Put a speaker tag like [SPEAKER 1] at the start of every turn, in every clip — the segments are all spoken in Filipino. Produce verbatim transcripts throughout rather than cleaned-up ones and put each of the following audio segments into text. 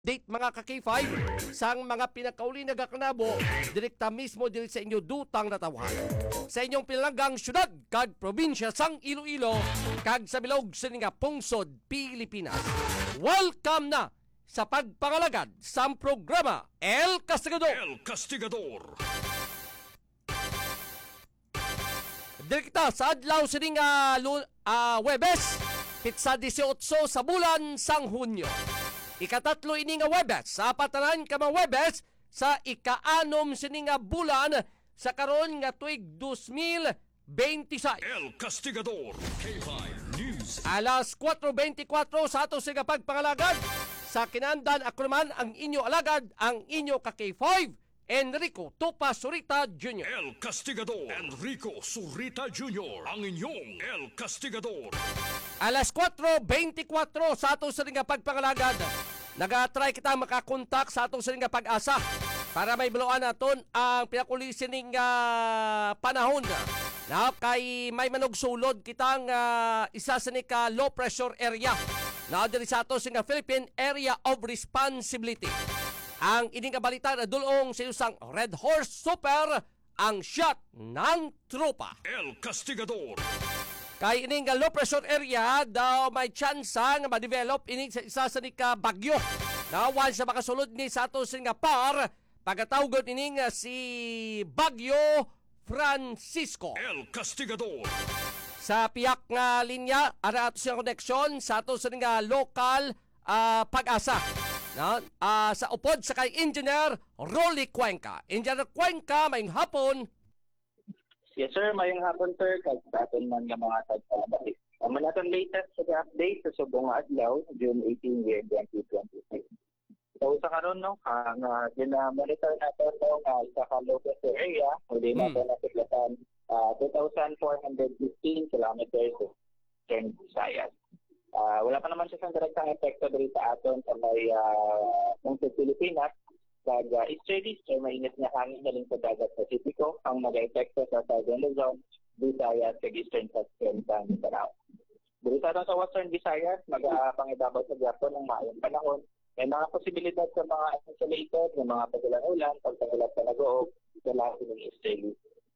[SPEAKER 1] Date mga ka-K five sang mga pinakauli nagakanabo direkta mismo diri sa inyo dutang natawan. Sa inyong pinalanggang syudad kag probinsya sang Iloilo kag sa bilog sa nga pungsod Pilipinas. Welcome na sa pagpangalagad sa programa El Castigador.
[SPEAKER 2] El Castigador.
[SPEAKER 1] Direkta sa adlaw sa nga uh, Webes, pitsa eighteen sa bulan sang Hunyo. Ikatatlo ini nga Webes, sa patanan ka mga Webes sa ikaanom sini nga bulan sa karon nga tuig two thousand twenty-six.
[SPEAKER 2] El Castigador. K five News.
[SPEAKER 1] Alas four twenty-four sa ato sa pagpangalagad. Sa kinandan ako naman ang inyo alagad, ang inyo ka K five, Enrico Tupa Surita Junior
[SPEAKER 2] El Castigador. Enrico Surita Junior Ang inyong El Castigador.
[SPEAKER 1] Alas four twenty-four sa ato sa nga pagpangalagad. Naga-try kita makakontak sa atong sining pag-asa para may biluan naton ang pinakuli sining uh, panahon na kay may manog sulod kitang uh, isa sa ka low pressure area na diri sa ato sining Philippine Area of Responsibility. Ang ining balita na dulong sa isang Red Horse Super ang shot ng tropa.
[SPEAKER 2] El Castigador.
[SPEAKER 1] Kay ining low pressure area daw may chance nga ma-develop ining sa isa sa nika bagyo. Na once sa makasulod ni sa ato nga par pagkatawgon ining si Bagyo Francisco.
[SPEAKER 2] El Castigador.
[SPEAKER 1] Sa piyak nga linya ara ato siyang connection sa ato sa nga local uh, pag-asa. No? Uh, sa upod sa kay Engineer Rolly Cuenca. Engineer Cuenca, mayong hapon.
[SPEAKER 3] Yes sir, mayong hapon sir, kag sa aton man nga mga tagpabalik. Ang mga atong latest sa update sa subong nga adlaw, June eighteenth, year twenty twenty-six. So sa karon no, ang uh, gina-monitor natin no, nga isa ka low pressure area, hindi
[SPEAKER 1] Hmm.
[SPEAKER 3] natin nasiklatan uh, two thousand four hundred fifteen kilometers in Visayas. Uh, wala pa naman siya sa direktang epekto dito sa aton sa may uh, Pungsod Pilipinas. Kag uh, easterly, so mainit nga hangin galing sa dagat Pasipiko ang mag-epekto sa Southern Luzon, Visayas, kag Eastern Saskatchewan sa Mindanao. Dito sa Western Visayas, mag-pangibabaw sa Japon ng maayong panahon. May mga posibilidad sa mga isolated, ng mga pagulan-ulan, pagpagulat sa nag-uog, sa lahat ng easterly.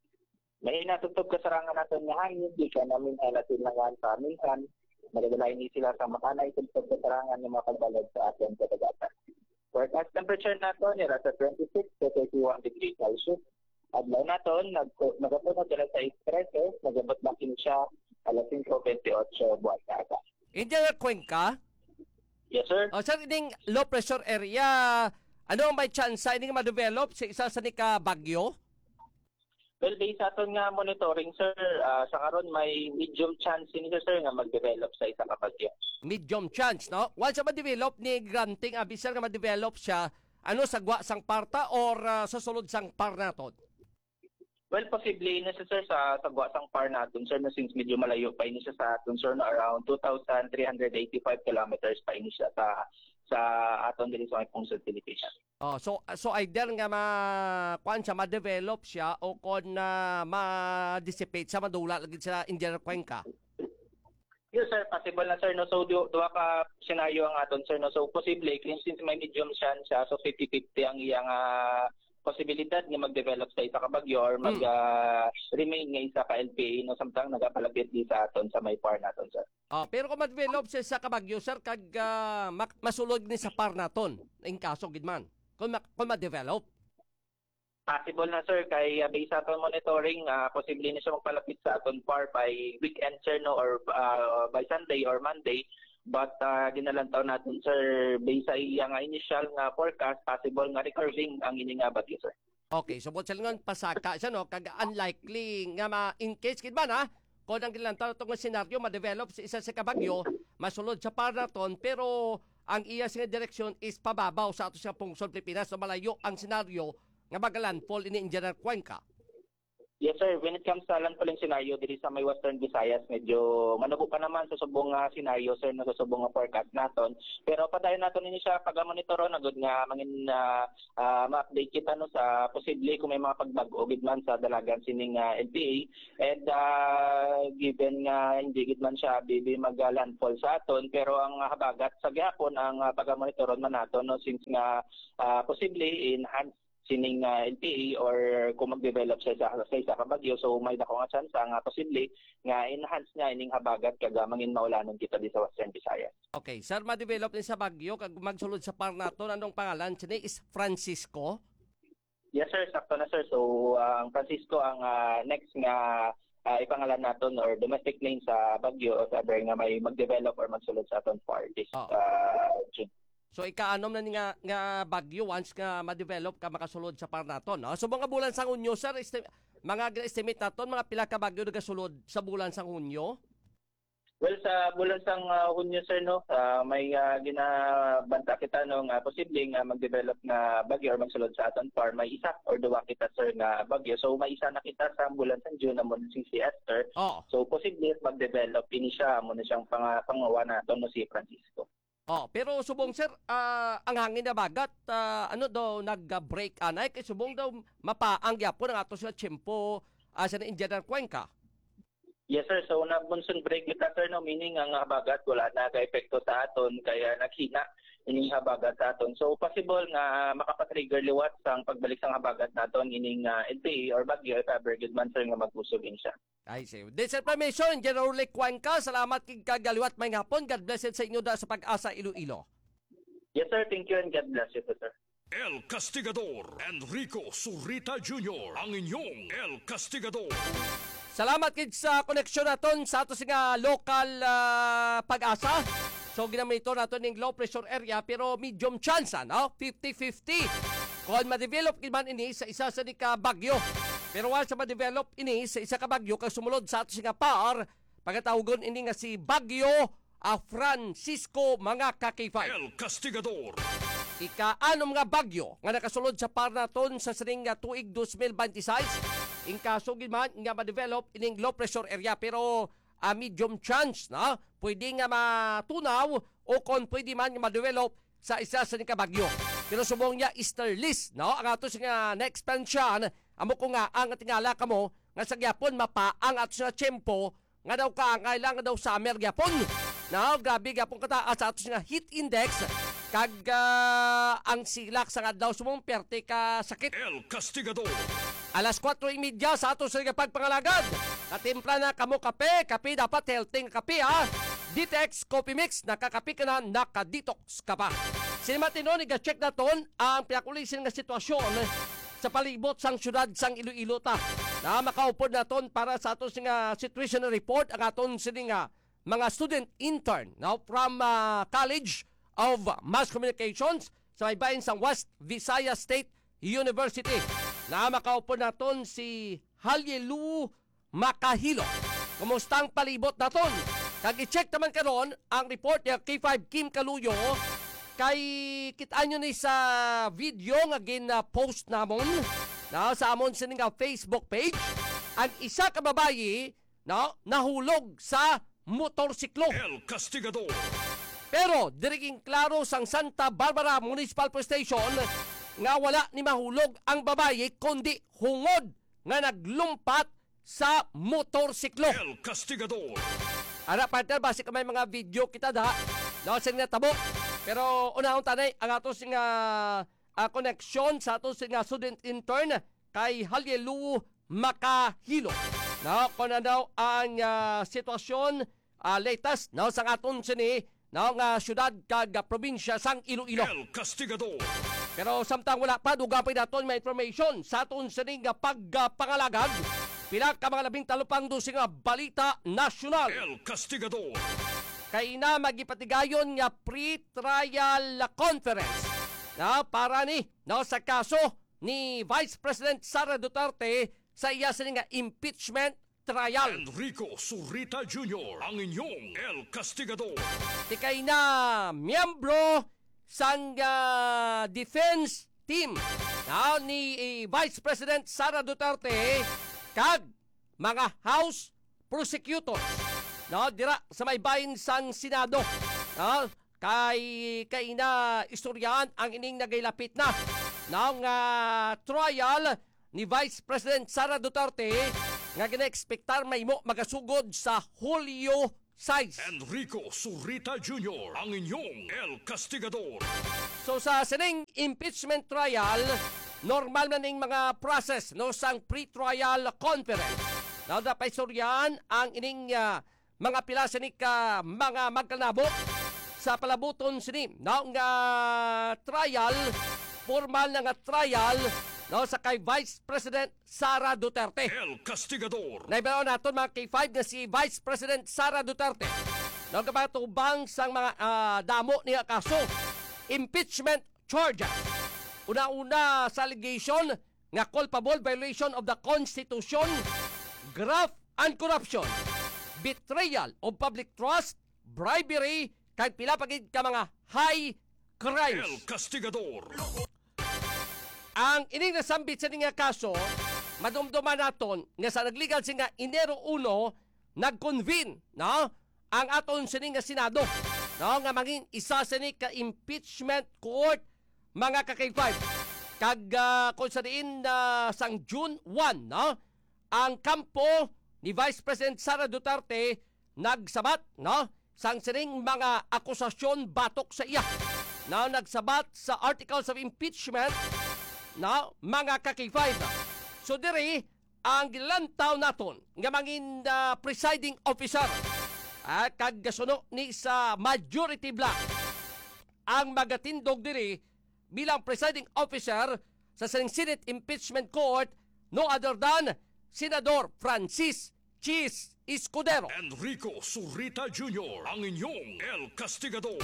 [SPEAKER 3] May natutog kasarangan natin nga hangin, di ka namin halatin lang nga sa aminhan, magagalain ni sila sa makanay, tutog kasarangan ng mga pagbalad sa ating katagatan. Forecast temperature nato nila sa twenty-six to thirty-one degrees Celsius. Adlaw nato nagapunod sila sa thirteen, nagabot bakin siya alas five twenty-eight buwan kaka.
[SPEAKER 1] Engineer Cuenca.
[SPEAKER 3] Yes sir.
[SPEAKER 1] O sa ining low pressure area, ano ang may chance sa ining ma-develop sa isa sa nika bagyo?
[SPEAKER 3] Well, based sa aton nga monitoring sir, uh, sa karon may medium chance ni sir nga mag-develop sa isa ka bagyo.
[SPEAKER 1] Medium chance, no? Once na ma-develop ni granting abisar nga ma-develop siya, ano sagwa sang parta or uh, sa sulod sang par naton?
[SPEAKER 3] Well, possibly na siya sir sa sagwa sang par naton sir na since medyo malayo pa ini siya sa aton sir na around two thousand three hundred eighty-five kilometers pa ini siya sa sa aton dili sa Pungsod Pilipinas.
[SPEAKER 1] Oh, so so either nga ma kuan siya ma-develop siya o kon na ma-dissipate siya madula lagi sa Engineer Cuenca.
[SPEAKER 3] Yes sir, possible na sir no, so du duha ka senaryo ang aton sir no, so posible since may medium chance siya, so fifty fifty ang iyang uh, posibilidad nga mag-develop sa isa ka bagyo or mag uh, remain nga isa ka L P A no, samtang nagapalapit di sa aton sa may par naton sir.
[SPEAKER 1] Oh, pero kung ma-develop siya sa kabagyo sir kag uh, masulod ni sa par naton in kaso gid man. Kung ma- kung ma-develop.
[SPEAKER 3] Possible na sir kay uh, based sa aton monitoring, uh, posible na siya magpalapit sa aton par by weekend sir no, or uh, by Sunday or Monday. But uh, dinalantaw natin sir based sa iyang initial nga forecast, possible nga recurving ang ining nga bagyo sir.
[SPEAKER 1] Okay, so bot ngon pasaka siya no kag unlikely nga ma in case kid man ha kung ang gilantaw tong senaryo ma-develop sa isa sa kabagyo, masulod sa par naton pero ang iya nga direksyon is pababaw sa ato sa Pungsod Pilipinas so malayo ang senaryo nga magalandfall ini Engineer Cuenca.
[SPEAKER 3] Yes sir, when it comes sa landfalling scenario diri sa may Western Visayas, medyo manubo pa naman sa subong nga scenario sir na sa subong nga forecast naton. Pero padayon naton ini siya pag-monitoro na gud nga mangin uh, uh, ma-update kita no sa posible kung may mga pagbag-o gid man sa dalagan sining uh, L T A, and uh, given nga hindi gid man siya bibi mag-landfall sa aton, pero ang habagat sa gyapon ang uh, pag-monitoron man naton no, since nga uh, posible enhance sining uh, L T A or kung mag-develop siya sa, sa isa ka bagyo, so may dako nga chance nga posible nga enhance niya ining habagat kag mangin maulanon kita di sa Western Visayas.
[SPEAKER 1] Okay, sir, ma-develop ni sa Bagyo kag magsulod sa par naton, anong pangalan sini is Francisco?
[SPEAKER 3] Yes sir, sakto na sir. So uh, ang Francisco ang uh, next nga uh, ipangalan naton or domestic name sa Bagyo o sa nga may mag-develop or magsulod sa aton for this
[SPEAKER 1] Oh.
[SPEAKER 3] uh, June.
[SPEAKER 1] So ikaanom na ni nga, nga Bagyo once nga ma-develop ka makasulod sa par naton. No? So mga bulan sang Hunyo, sir, esti- mga estimate naton mga pila ka bagyo nagasulod sa bulan sang Hunyo?
[SPEAKER 3] Well, sa bulan sang uh, Hunyo sir no, uh, may uh, ginabanta kita no nga posibleng uh, mag-develop na bagyo or magsulod sa aton par may isa or duwa kita sir nga bagyo. So may isa na kita sa bulan sang June na mo si si Esther.
[SPEAKER 1] Oo.
[SPEAKER 3] So posible mag-develop ini siya mo na siyang pang pangawa naton no si Francisco.
[SPEAKER 1] Oh, pero subong sir, ah, ang hangin na bagat, ah, ano daw nag-break anay kay subong daw mapaang gyapon ang ato sa tiyempo uh, sa Indian Cuenca.
[SPEAKER 3] Yes sir, so nag-monsoon break kita sir no, meaning ang habagat wala na ka-epekto sa aton kaya naghina ining habagat sa aton. So possible nga makapatrigger liwat sang pagbalik sang habagat naton ining uh, L T A or bagyo if ever good man sir nga magusogin siya.
[SPEAKER 1] Ay, see. This information, General Lake Cuenca, salamat kig kagaliwat may hapon. God bless it sa inyo da sa pag-asa Iloilo.
[SPEAKER 3] Yes sir, thank you and God bless you sir.
[SPEAKER 2] El Castigador, Enrico Surita Junior, ang inyong El Castigador.
[SPEAKER 1] Salamat kid sa koneksyon naton sa ato nga local ah, pag-asa. So ginamito naton ning low pressure area pero medium chance, no? fifty fifty. Kung ma-develop kid man ini sa isa sa di ka bagyo. Pero once sa ma-develop ini sa isa ka bagyo kag sumulod sa ato nga par, pagkatawgon ini nga si Bagyo a Francisco mga ka K five.
[SPEAKER 2] El Castigador.
[SPEAKER 1] Ika-anom nga bagyo nga nakasulod sa par naton sa sining nga tuig twenty twenty-six. In kaso gid man nga ma-develop ining low pressure area pero uh, medium chance na pwede nga matunaw o kung pwede man nga ma-develop sa isa sa nika bagyo. Pero subong niya easterlies, no? Ang ato nga na expansion, amo ko nga ang tingala kamo nga sa gyapon mapaang ato sa tiyempo nga daw ka kailangan daw summer gyapon. No, grabe gyapon kataas sa ato nga heat index kag uh, ang silak sa adlaw sumong perte ka sakit.
[SPEAKER 2] El Castigador.
[SPEAKER 1] Alas kwatro y media sa ato sa pagpangalagad. Katimpla na kamo kape, kape dapat healthy nga kape ha. Ditex Coffee Mix, nakakapi ka na, nakadetox ka pa. Sinimatino, nag-check na ton ang pinakulisin nga sitwasyon sa palibot sang syudad sang Iloilo ta. Na makaupod na ton para sa ato nga situation report ang aton sini nga mga student intern now from uh, College of Mass Communications sa may bahin sang West Visayas State University. Na makaupod na ton si Halyelu Makahilo. Kumustang palibot na ton? Kag i-check naman karon ang report ni K five Kim Kaluyo kay kitaan nyo ni sa video nga gin-post namon na sa amon sining nga Facebook page. Ang isa ka babayi na nahulog sa motorsiklo.
[SPEAKER 2] El Castigador.
[SPEAKER 1] Pero diriging klaro sang Santa Barbara Municipal Police Station nga wala ni mahulog ang babayi kundi hungod nga naglumpat sa motorsiklo.
[SPEAKER 2] El Castigador.
[SPEAKER 1] Ara partner, basi ka may mga video kita da. No, sa nga tabo. Pero unahon tanay ang ato sing uh, uh, connection sa ato sing uh, student intern kay Halyelu Makahilo. No, kung na daw ang uh, sitwasyon uh, latest no sa aton sini no nga syudad kag uh, probinsya sang Iloilo.
[SPEAKER 2] El Castigador.
[SPEAKER 1] Pero samtang wala pa dugapay naton may information sa aton sini nga pagpangalagad. Pila ka mga labing talupang dosing nga balita nasyonal.
[SPEAKER 2] El Castigador.
[SPEAKER 1] Kay na magipatigayon nga pre-trial conference na para ni no, sa kaso ni Vice President Sara Duterte sa iya sa nga impeachment trial.
[SPEAKER 2] Enrico Surita Junior, ang inyong El Castigador.
[SPEAKER 1] Ti kay na miyembro sang uh, defense team na ni eh, Vice President Sara Duterte kag mga House prosecutors, no, dira sa may bahin sang Senado, no, kay kay na istoryahan ang ining nagailapit na ng uh, trial ni Vice President Sara Duterte nga gina-expectar mahimo magasugod sa Hulyo size.
[SPEAKER 2] Enrico Surita Junior, ang inyong El Castigador.
[SPEAKER 1] So sa sining impeachment trial, normal na ning mga process no sang pre-trial conference. Now dapat istoryahan ang ining uh, mga pila sining ka mga magkanabo sa palabuton sini no nga trial, formal na nga trial no sa kay Vice President Sara Duterte.
[SPEAKER 2] El Castigador.
[SPEAKER 1] Naibalaw naton mga K five na si Vice President Sara Duterte. No kabatubang sang mga uh, damo niya kaso impeachment charges. Una-una sa allegation nga culpable violation of the Constitution, graft and corruption, betrayal of public trust, bribery, kag pila pagid ka mga high crimes.
[SPEAKER 2] El Castigador.
[SPEAKER 1] Ang ining nasambit sa nga kaso, madumduman naton nga sa nagligal singa Enero uno, nag-convene no, ang aton sini nga Senado no, nga maging isa sini ka impeachment court mga ka-K five. Kag uh, kung sa diin uh, sang June first no, ang kampo ni Vice President Sara Duterte nagsabat no sang sining mga akusasyon batok sa iya. Now nagsabat sa articles of impeachment na mga ka-K five. So diri ang gilantaw naton nga mangin uh, presiding officer at kag gasuno ni sa majority block ang magatindog diri bilang presiding officer sa Senate Impeachment Court, no other than Senador Francis Chis Escudero.
[SPEAKER 2] Enrico Surita Junior, ang inyong El Castigador.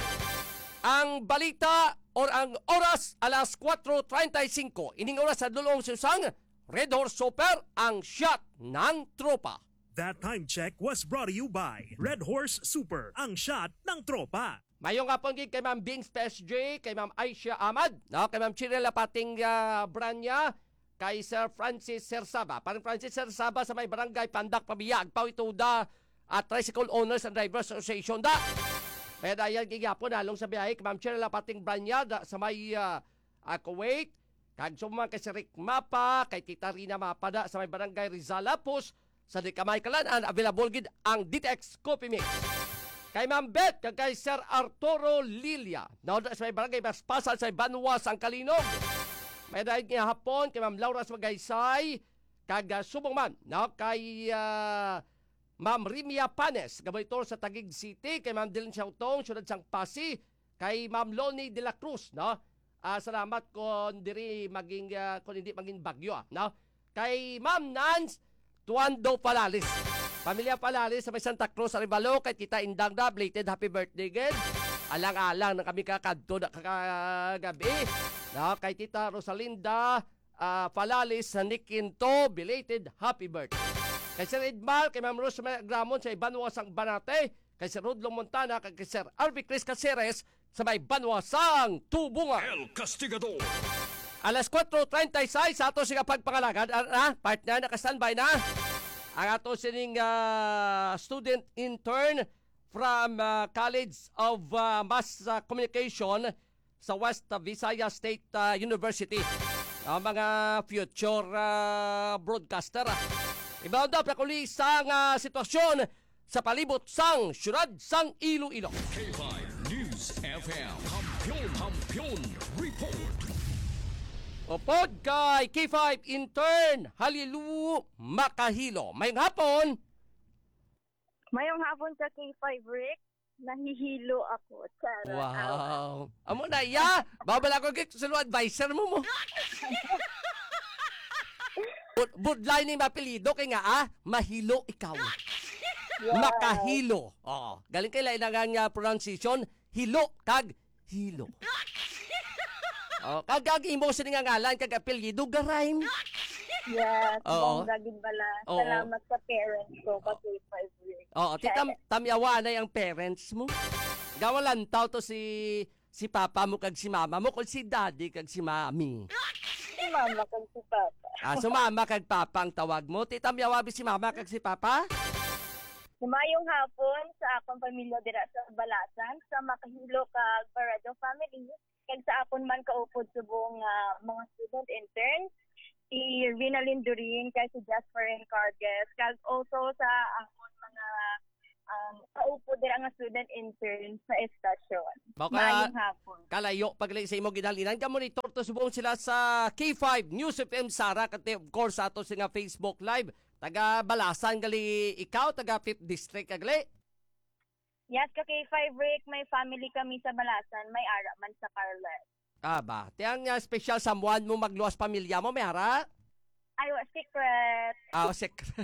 [SPEAKER 1] Ang balita or ang oras alas kwatro treinta y cinco. Ining oras sa dulong susang Red Horse Super ang shot ng tropa.
[SPEAKER 4] That time check was brought to you by Red Horse Super, ang shot ng tropa.
[SPEAKER 1] Mayong nga pong kay Ma'am Bings P S J, kay Ma'am Aisha Ahmad, no? Kay Ma'am Chirela Pating uh, Branya, kay Sir Francis Sersaba. Parang Francis Sersaba sa may barangay Pandak Pabiyag, Pawituda at Tricycle Owners and Drivers Association da. Kaya dahil gigapon halong sa biyahe kay Ma'am Chirela Pating Branya da, sa may uh, uh, Kuwait. Kag summan kay si Rick Mapa, kay Tita Rina Mapa da, sa may barangay Rizalapos, sa di kamay kalan, available gid ang D T X Coffee Mix. Kay Ma'am Beth, kag kay Sir Arturo Lilia, na sa may barangay Baspasal sa Banwas ang Kalinog. May dahil nga hapon kay Ma'am Laura Magaysay, kag uh, subong man, no? Kay uh, Ma'am Rimia Panes, gabalitor sa Taguig City, kay Ma'am Dylan Siautong, syudad sang Pasi, kay Ma'am Loni de la Cruz, no? Uh, salamat kung diri maging uh, kung hindi maging bagyo, ah, no? Kay Ma'am Nance Tuando Palalis, Pamilya Palalis sa may Santa Cruz Arevalo, kay Tita Indang da, belated happy birthday again. Alang-alang na kami kakadto na kagabi. No, kay Tita Rosalinda uh, Palalis sa Nikinto, belated happy birthday. Kay Sir Edmar, kay Ma'am Rose Gramon sa Banwasang Banate, kay Sir Rodlo Montana, kay Sir Arby Chris Caceres sa may Banwasang Tubungan.
[SPEAKER 2] El Castigador.
[SPEAKER 1] Alas kwatro treinta y seis sa ato siya pagpangalagad. Ah, partner, naka-standby na. Ang ato sining uh, student intern from uh, College of uh, Mass uh, Communication sa West Visayas State uh, University. Ang mga future uh, broadcaster. Ibaw daw pakuli sa uh, sitwasyon sa palibot sang syudad sang Iloilo.
[SPEAKER 2] K five News F M. Kampiyon, kampiyon, report.
[SPEAKER 1] Upod kay K five intern Halilu Makahilo. May hapon.
[SPEAKER 5] Mayong hapon sa K five, Rick. Nahihilo ako. Charot.
[SPEAKER 1] Wow. Amo na iya. Babala ko kay silo advisor mo mo. Bud- Budlay ni mapilido kay nga ah, mahilo ikaw.
[SPEAKER 5] Yes.
[SPEAKER 1] Makahilo. Oh, galing kay lain nga pronunciation, hilo kag hilo. Oh, kag kag imo sini nga ngalan kag apelyido garime.
[SPEAKER 5] Yes.
[SPEAKER 1] Oo.
[SPEAKER 5] Bongga gid bala.
[SPEAKER 1] Oo.
[SPEAKER 5] Salamat sa parents ko sa K five, Rick.
[SPEAKER 1] Oo, titam tamyawa na ang parents mo. Gawalan taw to si si papa mo kag si mama mo kag si daddy kag si mami.
[SPEAKER 5] Si mama kag si papa.
[SPEAKER 1] Ah, so mama kag papa ang tawag mo. Tita Miawabi si mama kag si papa?
[SPEAKER 5] Mayong hapon sa akong pamilya dira sa Balasan, sa Makahilo kag Barado family, kag sa akon man kaupod subong uh, mga student interns, si Rinalyn Durin, kag si Jasper Encargues, kag also sa akon mga um, kaupod dira nga student interns sa estasyon.
[SPEAKER 1] Baka
[SPEAKER 5] Mayong hapon.
[SPEAKER 1] kalayo pagli sa imo ginalinan ka monitor to subong sila sa K five News F M Sara kati of course sa ato nga Facebook live taga Balasan gali ikaw taga fifth District kagli.
[SPEAKER 5] Yes, ka K five Rick, may family kami sa Balasan, may ara man sa Carlet.
[SPEAKER 1] Ah ba, tiyang uh, special someone mo magluwas pamilya mo may hara?
[SPEAKER 5] Ay, wa secret.
[SPEAKER 1] Ah, oh, secret.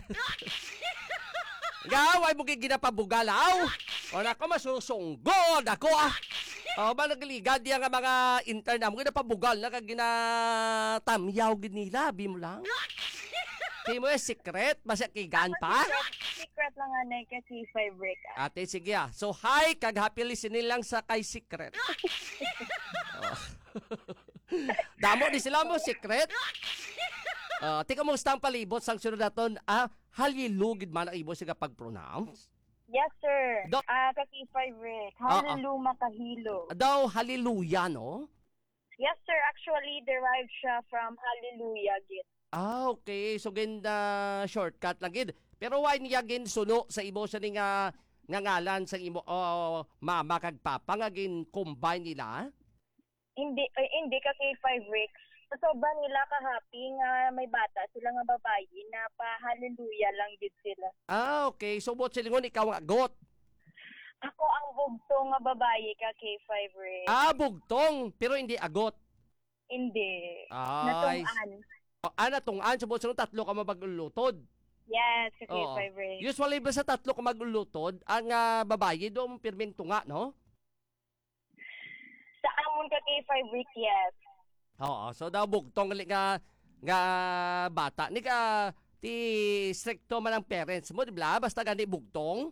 [SPEAKER 1] Gaway mo ginapabugalaw. O nako masusunggod ako ah. O ba nagligad diya nga mga intern na mo ginapabugal na kag ginatamyaw gid nila bi mo lang. Di mo eh, secret? Basta kigan pa?
[SPEAKER 5] Secret, secret lang nga na ka K five Rick. ah.
[SPEAKER 1] Ate, sige ah. So, hi, kag happy listening lang sa kay secret. Oh. Damo di sila mo, secret. Uh, tika mo ang palibot sang sunod naton, ah, halilugid man ang ibo siya pag-pronounce.
[SPEAKER 5] Yes, sir.
[SPEAKER 1] Do-
[SPEAKER 5] Ah, ka K five Rick.
[SPEAKER 1] Ah, ah.
[SPEAKER 5] Hallelujah, makahilo.
[SPEAKER 1] Daw, hallelujah, no?
[SPEAKER 5] Yes, sir. Actually, derived siya from hallelujah, gid.
[SPEAKER 1] Ah, okay. So, ganda shortcut lang gid. Pero why niya gin suno sa ibo sa ni nga nga ngalan sa imo oh, mama kag papa nga gin combine nila?
[SPEAKER 5] Hindi, eh, hindi ka K five Rick. So, ba nila ka-happy nga may bata sila nga babayi na pa-hallelujah lang gid sila.
[SPEAKER 1] Ah, okay. So, bot silingon ikaw ang agot.
[SPEAKER 5] Ako ang bugto nga babayi ka K five Rick.
[SPEAKER 1] Ah, bugtong, pero hindi agot.
[SPEAKER 5] Hindi.
[SPEAKER 1] Ay.
[SPEAKER 5] Natungan.
[SPEAKER 1] Oh, ah, natungan. So, bot silingon tatlo ka mabaglutod.
[SPEAKER 5] Yes, ka K
[SPEAKER 1] Oo.
[SPEAKER 5] five Rick.
[SPEAKER 1] Usually ba sa tatlo ka maglutod, ang uh, babayi doon pirming tunga, no?
[SPEAKER 5] Sa amon ka K five Rick, yes.
[SPEAKER 1] Oo. So, daw bugtong gali nga, nga bata. Ni ka, ti stricto man ang parents mo, di ba? Basta gani bugtong.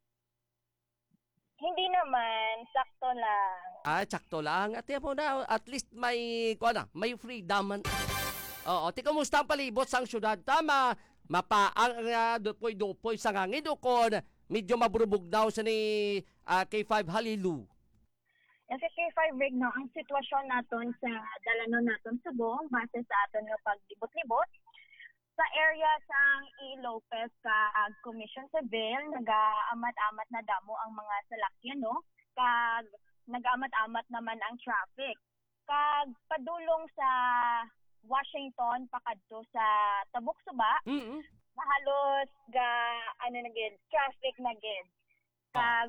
[SPEAKER 5] Hindi naman, sakto lang.
[SPEAKER 1] Ah, tsakto lang. At yan po na, at least may, kuha na, may freedom. man. Oo, ti kumusta ang palibot sang syudad? Tama, mapaang uh, dupoy-dupoy sa ngangid o kon medyo mabrubog daw sa ni uh, K five Halilu.
[SPEAKER 5] Kasi K five Rick, no, ang sitwasyon naton sa dalanon naton subong, base sa aton nga paglibot-libot, sa area sang E. Lopez ka ag Commission Civil, nag-aamat-amat na damo ang mga salakyan, no? Kag nag-aamat-amat naman ang traffic. Kag padulong sa Washington pakadto sa Tabuk Suba,
[SPEAKER 1] Mm-hmm.
[SPEAKER 5] na halos ga ano na gid, traffic na gid. Kag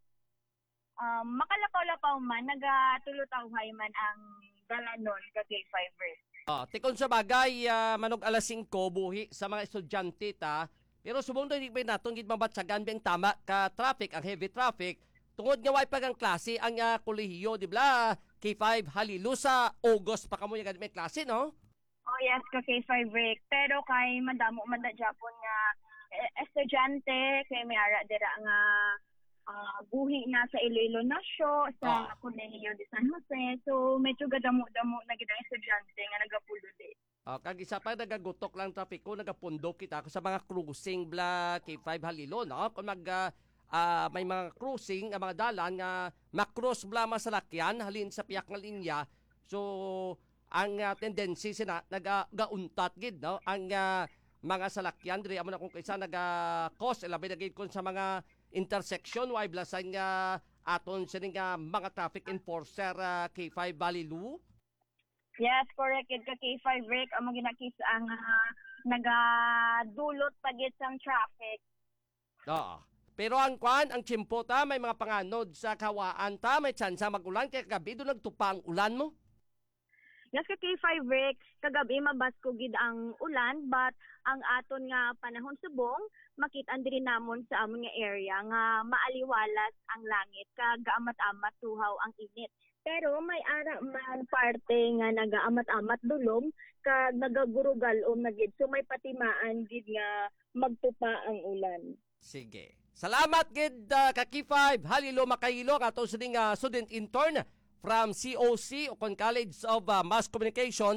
[SPEAKER 5] um, makalakaw-lakaw man, nagatulutawhay man ang dalanon ka K five Rick.
[SPEAKER 1] Oh, tikon sa bagay, ah, manog alas singko buhi sa mga estudyante ta. Pero subong daw hindi pa naton gid mabatsagan bang tama ka traffic, ang heavy traffic. Tungod nga way pag ang klase ang uh, kolehiyo, di ba? K five Halilu sa August pa kamo yung may klase, no?
[SPEAKER 5] Oh yes, ka K five Rick. Pero kay madamo man da Japon nga eh, estudyante, kay may ara dira nga ah, buhi na sa Iloilo Nasyo, sa
[SPEAKER 1] Ah.
[SPEAKER 5] Colegio de San Jose. So medyo gadamo-damo na gid ang estudyante nga nagapulo di.
[SPEAKER 1] Oh, kag isa pa nagagutok lang trapiko, nagapundok kita ako sa mga cruising bla K five Halilo, no? Kung mag ah, ah, may mga cruising, ang mga dalan nga makross bla masalakyan halin sa piyak nga linya. So ang uh, tendency sina nagauntat gid, no? Ang ah, mga salakyan diri amo na kung kaysa naga cause labi na gid kon sa mga intersection why blasan nga aton sining nga mga traffic enforcer uh, K five Balilu.
[SPEAKER 5] Yes, correct. Gid ka K five Rick, ang mga ginakis ang ah, nagadulot pagit sang traffic.
[SPEAKER 1] Oo. Pero ang kwan, ang tsimpo ta, may mga panganod sa kawaan ta, may tsansa mag-ulan, kaya gabi doon nagtupa ang ulan mo.
[SPEAKER 5] Yes, ka K five Rick, kagabi mabasko gid ang ulan, but ang aton nga panahon subong, makit-an diri namon sa amon nga area nga maaliwalas ang langit, kag gaamat-amat tuhaw ang init. Pero may ara man parte nga nagaamat-amat dulom, kag nagagurugalom na gid. So may patimaan gid nga magtupa ang ulan.
[SPEAKER 1] Sige. Salamat gid uh, ka K five, Halilo Makahilo, ato sa uh, student intern from C O C o kon College of uh, Mass Communications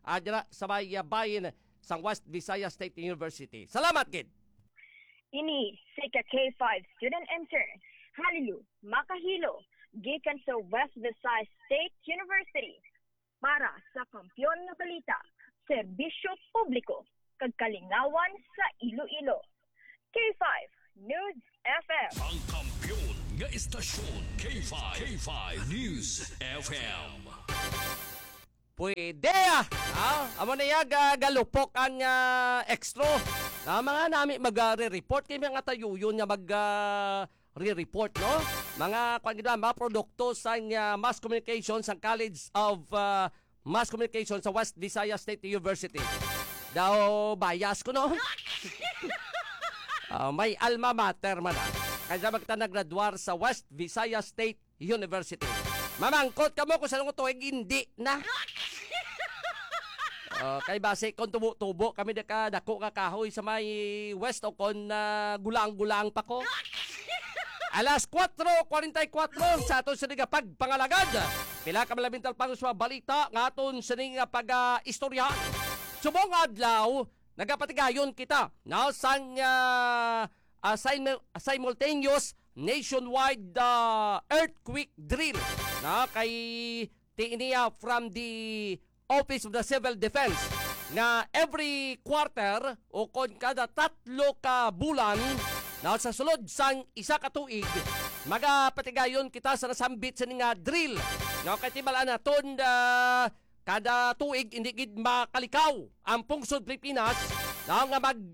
[SPEAKER 1] uh, dira sa may uh, bayin sa West Visayas State University. Salamat, Kid.
[SPEAKER 5] Ini si K five student intern Halilu Makahilo gikan sa West Visayas State University para sa Kampiyon nga Balita, Serbisyo Publiko, kag Kalingawan sa Iloilo. K five News F M.
[SPEAKER 2] Ang kampiyon nga istasyon K five. K five News F M.
[SPEAKER 1] Pwede ah! ah amo na yag uh, galupok ang uh, extra. Ah, mga nami mag-re-report kay mga tayo yun nga mag uh, re-report, no? Mga kung gina, mga produkto sa uh, mass communication sa College of uh, Mass Communication sa West Visayas State University. Daw bias ko, no? uh, may alma mater man ah. Kaya magta naggraduar sa West Visayas State University. Mamangkot ka mo kung saan ko tuwing hindi na. Uh, kay base kon tubo-tubo kami daka dako ka kahoy sa may west o kon uh, gulang-gulang pa ko. Alas kwatro kuwarenta-kwatro sa aton sa nga pagpangalagad. Pila ka malabintal pang sa balita nga aton sa nga pag-istorya. Uh, Subong adlaw nagapatigayon kita na sang uh, uh, sim- simultaneous nationwide uh, earthquake drill na kay tiiniya from the Office of the Civil Defense na every quarter o kon kada tatlo ka bulan na sa sulod sang isa ka tuig magapatigayon kita sa nasambit sa nga drill na kay tibalaan naton uh, kada tuig hindi gid makalikaw ang pungsod Pilipinas na nga mag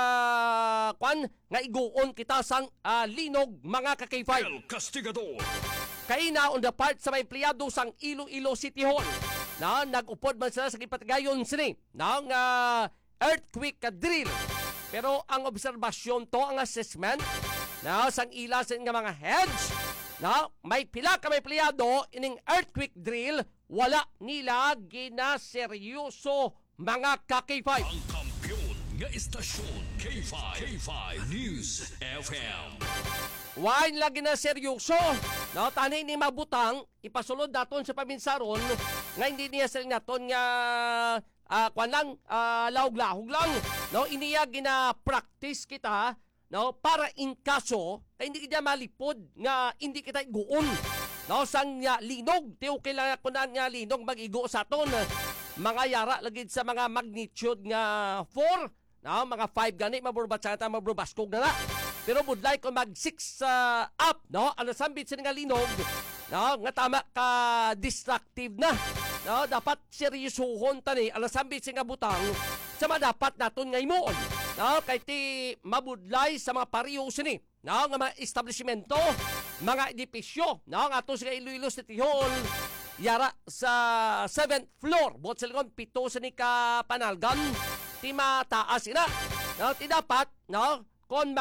[SPEAKER 1] uh, kwan nga iguon kita sang uh, linog mga ka K five.
[SPEAKER 2] El Castigador.
[SPEAKER 1] Kay na on the part sa may empleyado sang Iloilo City Hall na nag-upod man sila sa gipatigayon sini ng uh, earthquake ka drill. Pero ang obserbasyon to, ang assessment na sang ila sa nga mga heads na may pila ka may empleyado ining earthquake drill, wala nila ginaseryoso mga ka K five.
[SPEAKER 2] Ang kampiyon nga istasyon K five. K five News F M.
[SPEAKER 1] Wain lagi na seryoso. No, tanay ni mabutang ipasulod daton sa paminsaron nga hindi niya sila naton nga uh, kwan lang uh, lahog-lahog lang. No, iniya gina-practice kita no para in kaso kay hindi kita malipod nga hindi kita iguon. No, sang uh, linog tiyo kailangan ko na nga linog mag-igo sa aton. Mga yara lagid sa mga magnitude nga four, no, mga five gani maburbat sa ta maburbaskog na na. Pero would like ko mag six uh, up, no? Ano sambit sa nga linog, no? Nga tama ka destructive na. No, dapat seryosohon tani ano sambit sa nga butang sa dapat naton nga imoon. No, kay ti mabudlay sa mga pariyo sini, no? Nga mga establishmento, mga edipisyo, no? Nga ato sa Iloilo City Hall, yara sa seventh floor, bot silikon pito sa ni ka panalgan, ti mataas ina. No, ti dapat, no? Kung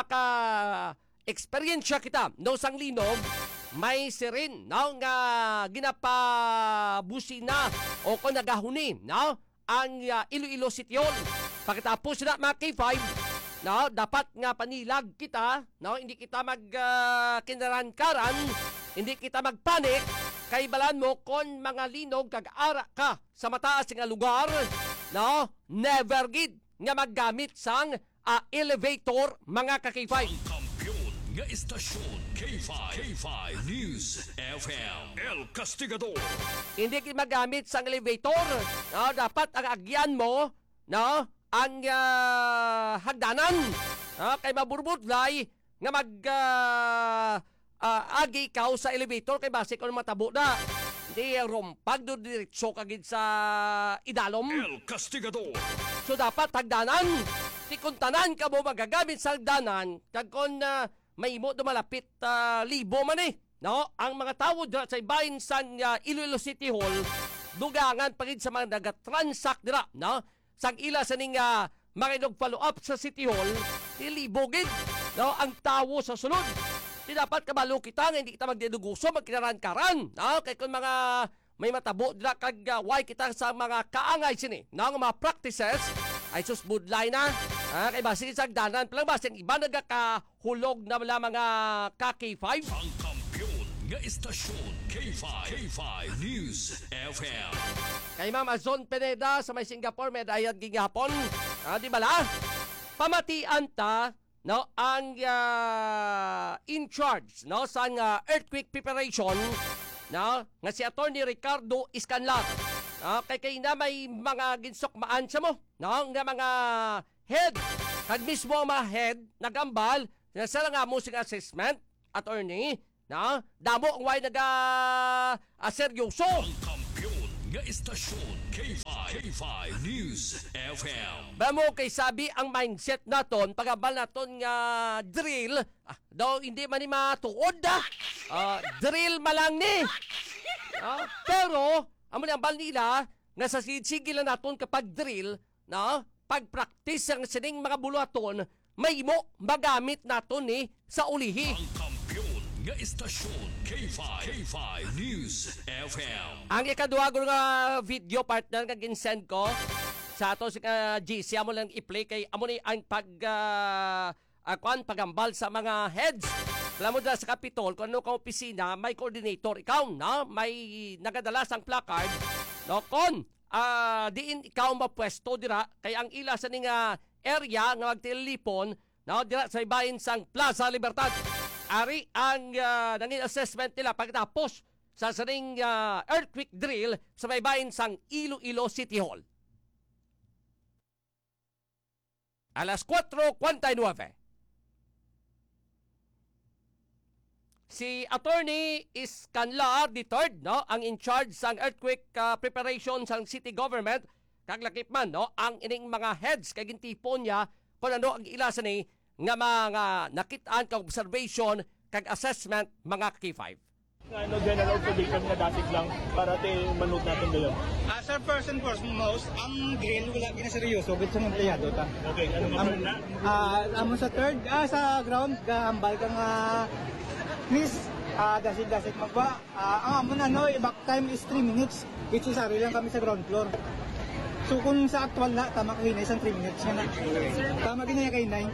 [SPEAKER 1] maka-eksperyensya kita no sang linog, may sirin no, nga ginapabusina o kung nagahuni no, ang uh, Iloilo City Hall. Pagkatapos na mga K five, no, dapat nga panilag kita, no, hindi kita mag-kinaran-karan, uh, hindi kita magpanik, kay balan mo kung mga linog kag-ara ka sa mataas nga lugar, no, never gid nga maggamit sang Uh, elevator mga ka K five.
[SPEAKER 2] Ang kampiyon nga istasyon K five. K five News F M. El Castigador.
[SPEAKER 1] Hindi kayo magamit sa elevator. No, dapat ang agyan mo, no, ang uh, hagdanan. No, kay maburbudlay nga mag uh, uh, agi ikaw sa elevator kay base ko matabo na. Hindi rumpag do diretso kagid sa idalom.
[SPEAKER 2] El Castigador.
[SPEAKER 1] So dapat hagdanan. Di kung tanan ka mo magagamit sa hagdanan, kag kung uh, may imo dumalapit uh, libo man eh. No? Ang mga tao dira sa ibahin sa uh, Iloilo City Hall, dugangan pa rin sa mga nagatransact dira. No? Sang ila sa ning uh, mga follow up sa City Hall, di libo gid. No? Ang tao sa sunod. Di dapat kabalo kita nga hindi kita magdeduguso, magkinaran-karan. No? Kaya kung mga may matabo dira kag uh, why kita sa mga kaangay sini, no? Mga practices ay susbudlay na. Ah, kay base sa hagdanan, palang base iba nagakahulog na wala mga ka K five.
[SPEAKER 2] Ang kampiyon nga istasyon K five K five News F M.
[SPEAKER 1] Kay Ma'am Azon Pineda sa may Singapore, may dayag gigapon. Ah, di bala? Pamatian ta no ang uh, in charge no sa uh, earthquake preparation no nga si Attorney Ricardo Iscanlar. Ah, kay kay na may mga ginsukmaan sa mo no nga mga head kag mismo ang mga head nagambal na sa nga musing assessment attorney no damo ang way naga uh, seryoso.
[SPEAKER 2] Ang kampiyon nga istasyon K five K five News F M.
[SPEAKER 1] Bamo kay sabi ang mindset naton pagabal naton nga drill ah, daw hindi man ni matuod da. Ah, drill malang ni. Ah, pero amo ang bal nila nga sa sigil na naton kapag drill na pag-practice ang sining mga buluhaton may mo magamit naton ni sa ulihi.
[SPEAKER 2] Ang kampiyon nga istasyon K five K five News F M.
[SPEAKER 1] Ang ikaduha ko nga video partner nga ginsend ko sa ato si uh, G C amo lang i-play kay amo ni ang pag uh, akuan pagambal sa mga heads. Alam mo dala sa Capitol kung ano ka opisina may coordinator ikaw na may nagadala sang placard no kon uh, diin ikaw mapwesto dira kay ang ila sa ning uh, area nga magtilipon no dira sa ibahin sang Plaza Libertad. Ari ang uh, nangin assessment nila pagkatapos sa saning uh, earthquake drill sa baybayin sang Iloilo City Hall. Alas cuatro cuarenta y nueve. Si Attorney Iscanlar the third, no, ang in charge sang earthquake uh, preparation sang city government, kaglakip man, no, ang ining mga heads kay gintipon niya kung ano ang ilasan ni nga mga nakitaan kag observation kag assessment mga K five.
[SPEAKER 6] Ano general observation nga dasig lang para te manood natin ngayon.
[SPEAKER 7] Ah, sir, first and foremost, ang drill wala ginaseryoso gud sa empleyado ta.
[SPEAKER 6] Okay, ano
[SPEAKER 7] Am,
[SPEAKER 6] nga na?
[SPEAKER 7] ah, amo sa third, ah, sa ground gahambal kang uh, miss ah, dasig-dasig magba. Ah, ang amo na no, back time is three minutes, which is ari lang kami sa ground floor. So kung sa actual na tama kayo na isang three minutes nga na. Tama ginaya kay nine.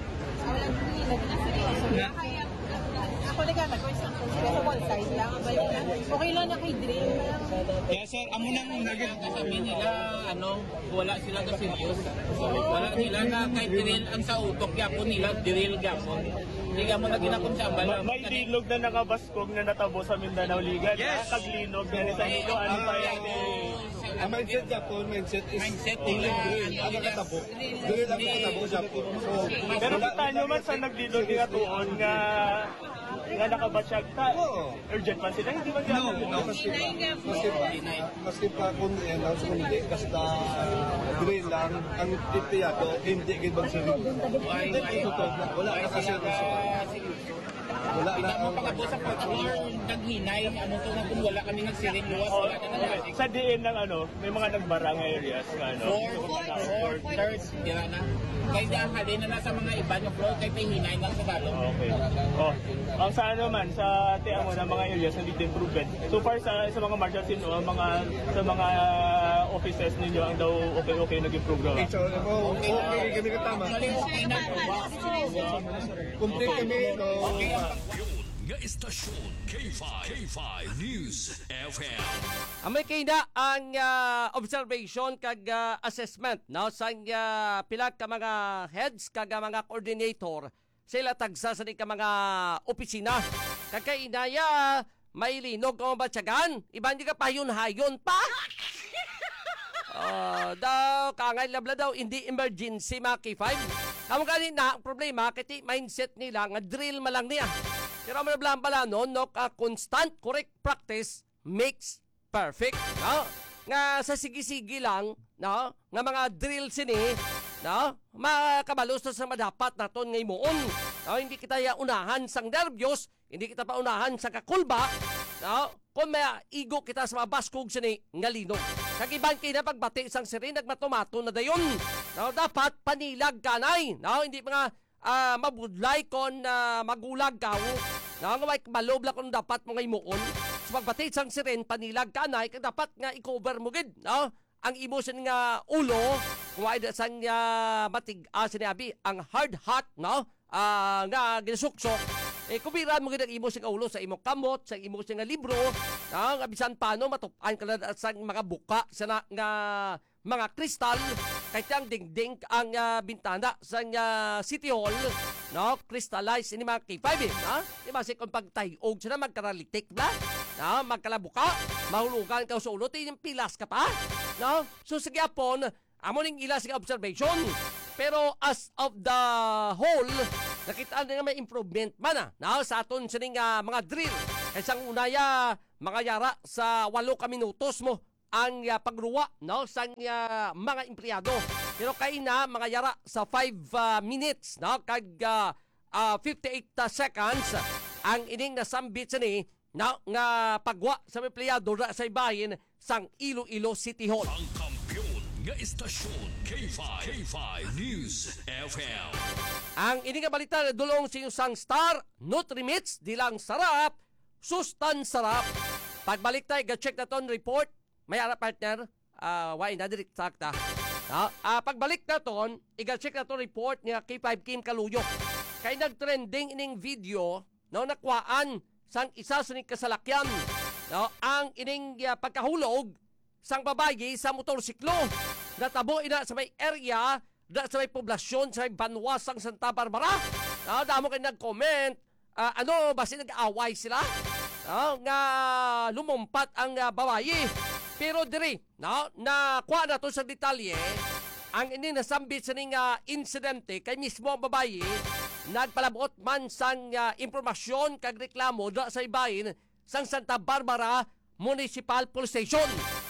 [SPEAKER 8] Ako nagkata ko isang pero one side lang. Okay lang na kay drill.
[SPEAKER 7] Yes sir, amo nang nagit
[SPEAKER 9] Sabi nila, ano, wala sila na serious. Wala nila na kay drill ang sa utok yapon nila, drill yapon. Hindi ka mo na ginakon sa ambal.
[SPEAKER 6] Ma- may linog na nakabaskog na natabo sa Mindanao Liga.
[SPEAKER 7] Yes!
[SPEAKER 6] Nakaglinog na sa ilo. Ano pa yan?
[SPEAKER 7] ang mindset Japon, mindset is
[SPEAKER 9] Mindset nila,
[SPEAKER 7] ang nakatabo. Drill ang nakatabo Japon. So,
[SPEAKER 6] Pero kita nyo man sa naglinog nga tuon nga nga nakabasyag ta.
[SPEAKER 7] Oo.
[SPEAKER 6] Urgent man sila. Hindi man
[SPEAKER 7] No,
[SPEAKER 6] gano'n.
[SPEAKER 7] no, maski pa, maski pa, maski pa kung yan ang sumundi, kasi ta drill lang, ang titiyado, hindi gibang sarili. Hindi ito, wala na kasi wala na.
[SPEAKER 9] Kita mo pagkabot sa particular naghinay, ano to na kung wala kami nagsiring luwas,
[SPEAKER 6] Oh,
[SPEAKER 9] wala na na.
[SPEAKER 6] sa diin ng ano, may mga nagbarang areas nga ano.
[SPEAKER 9] Fourth, fourth, third, dira na. Kaya di ang halin na nasa mga iba ng floor, kaya may hinay lang sa balong.
[SPEAKER 6] Okay. Oh, ang sa ano man sa tiamo ng mga areas na need improvement. So far sa sa mga marshals ninyo, ang mga sa mga offices ninyo ang daw okay okay nag-improve raw.
[SPEAKER 7] So, okay kami katama.
[SPEAKER 9] Actually, okay na.
[SPEAKER 7] Complete kami, no?
[SPEAKER 2] Yun nga istasyon K five K five News F M.
[SPEAKER 1] Amay kay na ang uh, observation kag uh, assessment no sa uh, pila ka mga heads kag mga coordinator sila tagsa sa di ka mga opisina kag kay inaya may linog o batyagan iban di ka payon-hayon pa. Uh, daw kangay labla daw hindi emergency mga K five. Kamo kanina ang problema kiti mindset nila nga drill malang niya. Pero mo nablaan pala no, no uh, constant correct practice makes perfect. No? Nga sa sige-sige lang, no? Nga mga drill sini, no? Makabalos na sa madapat naton ngay moon. No? Hindi kita ya unahan sang nervyos, hindi kita pa unahan sa kakulba. No? Kung may igo kita sa mga baskog sini, nga linog. Kagiban kayo na pagbati isang sirin, nagmatomato na dayon. No? Dapat panilag kanay. No? Hindi mga uh, mabudlay kon uh, magulag ka. No? Nga may malob lang kung dapat mo ngay moon. So pagbati isang sirin, panilag kanay, kaya dapat nga i-cover mo gid. No? Ang emotion nga ulo, kung ay dasang uh, matig, uh, sinabi, ang hard hat, no? Uh, nga ginasuksok, Eh, kubiran mo ginag imo sing ulo sa imong kamot, sa imo sing nga libro, ah, nga bisan paano matupan ka na sa mga buka sa na, nga mga kristal, kahit ang dingding ang uh, bintana sa uh, City Hall, no? Crystallized ini mga K five, eh, ha? Di ba, kung pagtayog siya na magkaralitik na, no? Magkalabuka, mahulugan ka sa ulo, yung pilas ka pa, no? So, sige apon, amo ning ila sa observation, pero as of the whole, nakita na nga may improvement man na no? Sa aton sining uh, mga drill. Isang unaya, mga yara sa walo ka minutos mo ang uh, pagruwa no? Sa uh, mga empleyado. Pero kay na, mga yara sa five uh, minutes, no? Kag uh, uh, fifty-eight uh, seconds, ang ining nasambit sa ni no? Nga pagwa sa mga empleyado sa ibahin sang Iloilo City Hall.
[SPEAKER 2] Ang kampiyon nga istasyon K five, K five News F M.
[SPEAKER 1] Ang ini nga balita na dulong sa isang star, Nutrimits, di lang sarap, sustan sarap. Pagbalik tayo, ga-check na ton report. May ara partner, uh, why na direct sakta. Uh, uh, pagbalik na ton, i-check na ton report ni K five Kim Kaluyo. Kay nag-trending ining video, no, nakwaan sang isa sa ning kasalakyan. No, ang ining uh, pagkahulog sang babayi sa motorsiklo. Natabo ina sa may area, da sa may poblasyon sa may banwasang Santa Barbara. No, damo kayo nag-comment, uh, ano, basi nag-away sila? No, nga lumumpat ang uh, babayi. Pero diri, no, nakuha na to sa detalye, ang ini nasambit sa ning uh, insidente kay mismo ang babayi, nagpalabot man sang uh, impormasyon kag reklamo da sa ibahin sang Santa Barbara Municipal Police Station.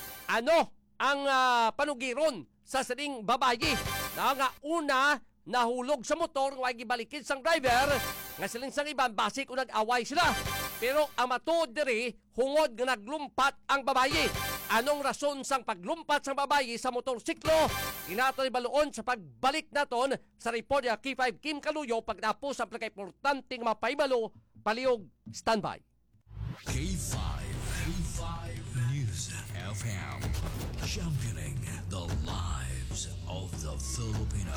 [SPEAKER 1] Ano ang uh, panugiron sa sining babayi na nga una nahulog sa motor nga gibalikin sang driver nga siling sang iban basi kung nag-away sila. Pero ang matuod diri hungod nga naglumpat ang babayi. Anong rason sang paglumpat sang babayi sa motorsiklo? Inato ibaluon sa pagbalik naton sa report ni K five Kim Kaluyo pagtapos ang pinaka-importanteng mapaibalo. Palihog, standby.
[SPEAKER 2] K five, K five News F M. Championing the lives of the Filipino.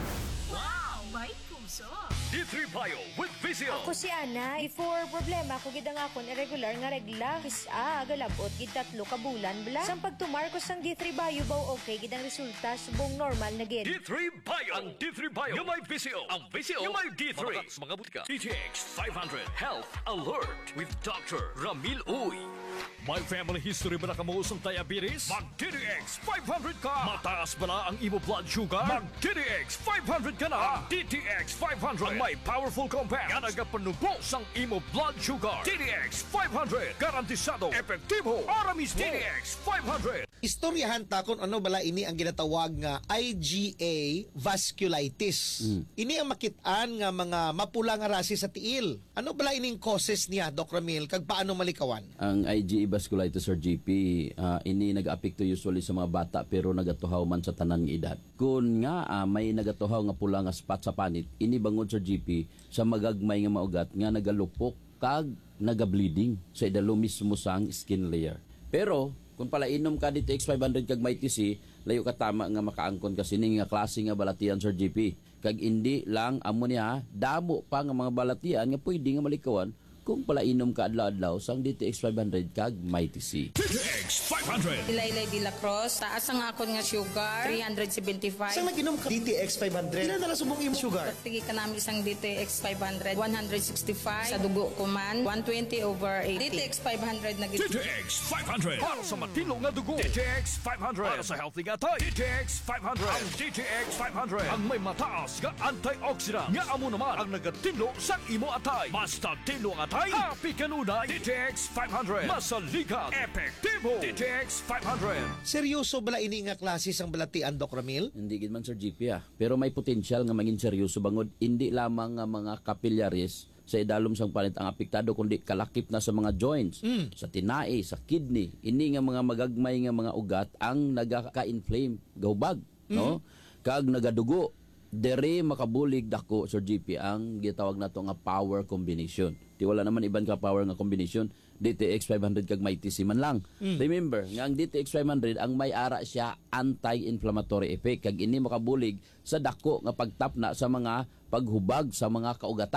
[SPEAKER 8] Wow! May puso!
[SPEAKER 2] D three Bio with Vizio.
[SPEAKER 10] Ako si Ana, before problema ko gid ang akon irregular nga regla. Kisa agalabot gid tatlo ka bulan bla. Sang pagtumar ko sang D three Bio baw okay gid ang resulta subong normal na gid.
[SPEAKER 2] D three Bio. Ang D three Bio. Yung may Vizio. Ang Vizio. Yung may D three. Mga butika. D T X five hundred Health Alert with Doctor Ramil Uy. May family history ba na kamuusong diabetes? Mag-D T X five hundred ka! Mataas ba na ang imo blood sugar? Mag-D T X five hundred ka na! D T X five hundred ang may powerful compound nga nagapanubos ang imo blood sugar. D T X five hundred garantisado, epektibo, aramis D T X five hundred.
[SPEAKER 11] Istoryahan ta kung ano bala ini ang ginatawag nga I G A vasculitis. Mm. Ini ang makitaan nga mga mapula nga rasi sa tiil. Ano bala ining causes niya, Doc Ramil, kag paano malikawan?
[SPEAKER 12] Ang I G A vasculitis or G P, uh, ini nag-apekto usually sa mga bata pero nagatuhaw man sa tanan nga edad. Kung nga uh, may nagatuhaw nga pula nga spot sa panit, ini bangod sa G P sa magagmay nga maugat nga nagalupok kag naga-bleeding sa idalo mismo sang skin layer. Pero kung pala inom ka D T X five hundred kag may T C, layo ka tama nga makaangkon kasi ning nga klase nga balatian sa G P. Kag indi lang amo niya damo pa nga mga balatian nga pwede nga malikawan kung pala inom ka adlaw-adlaw sang D T X five hundred kag may T C.
[SPEAKER 2] D T X five hundred.
[SPEAKER 8] Ilaylay de la Cruz, taas ang akon nga sugar, three seventy-five.
[SPEAKER 11] Saan nag-inom ka D T X five hundred? Ilan na lang subong imo sugar?
[SPEAKER 8] Pagtigi ka namin isang D T X five hundred, one sixty-five. Sa dugo ko man, one twenty over eighty. D T X five hundred na
[SPEAKER 2] D T X five hundred. Para sa matino nga dugo. D T X five hundred. Para sa healthy nga tay. D T X five hundred. Ang D T X five hundred. Ang may mataas nga antioxidant. Nga amo naman ang nagatinlo sa imo atay. Basta tinlo ang atay, happy ka nunay. D T X five hundred. Masaligan. Epektibo. D T X five hundred.
[SPEAKER 11] Seryoso bala ini nga klase sang balatian, Doc Ramil?
[SPEAKER 12] Hindi gid man Sir G P ah. Pero may potensyal nga mangin seryoso bangod hindi lamang nga mga capillaries sa idalom sang panit ang apektado kundi kalakip na sa mga joints, mm. sa tinai, sa kidney. Ini nga mga magagmay nga mga ugat ang nagaka-inflame, gahubag, mm. no? Kag nagadugo. Dere makabulig dako Sir G P ang gitawag nato nga power combination. Di wala naman iban ka power nga combination. D T X five hundred kag may T C man lang. Mm. Remember, nga ang D T X five hundred ang may ara siya anti-inflammatory effect kag ini makabulig sa dako nga pagtapna sa mga paghubag sa mga kaugatan.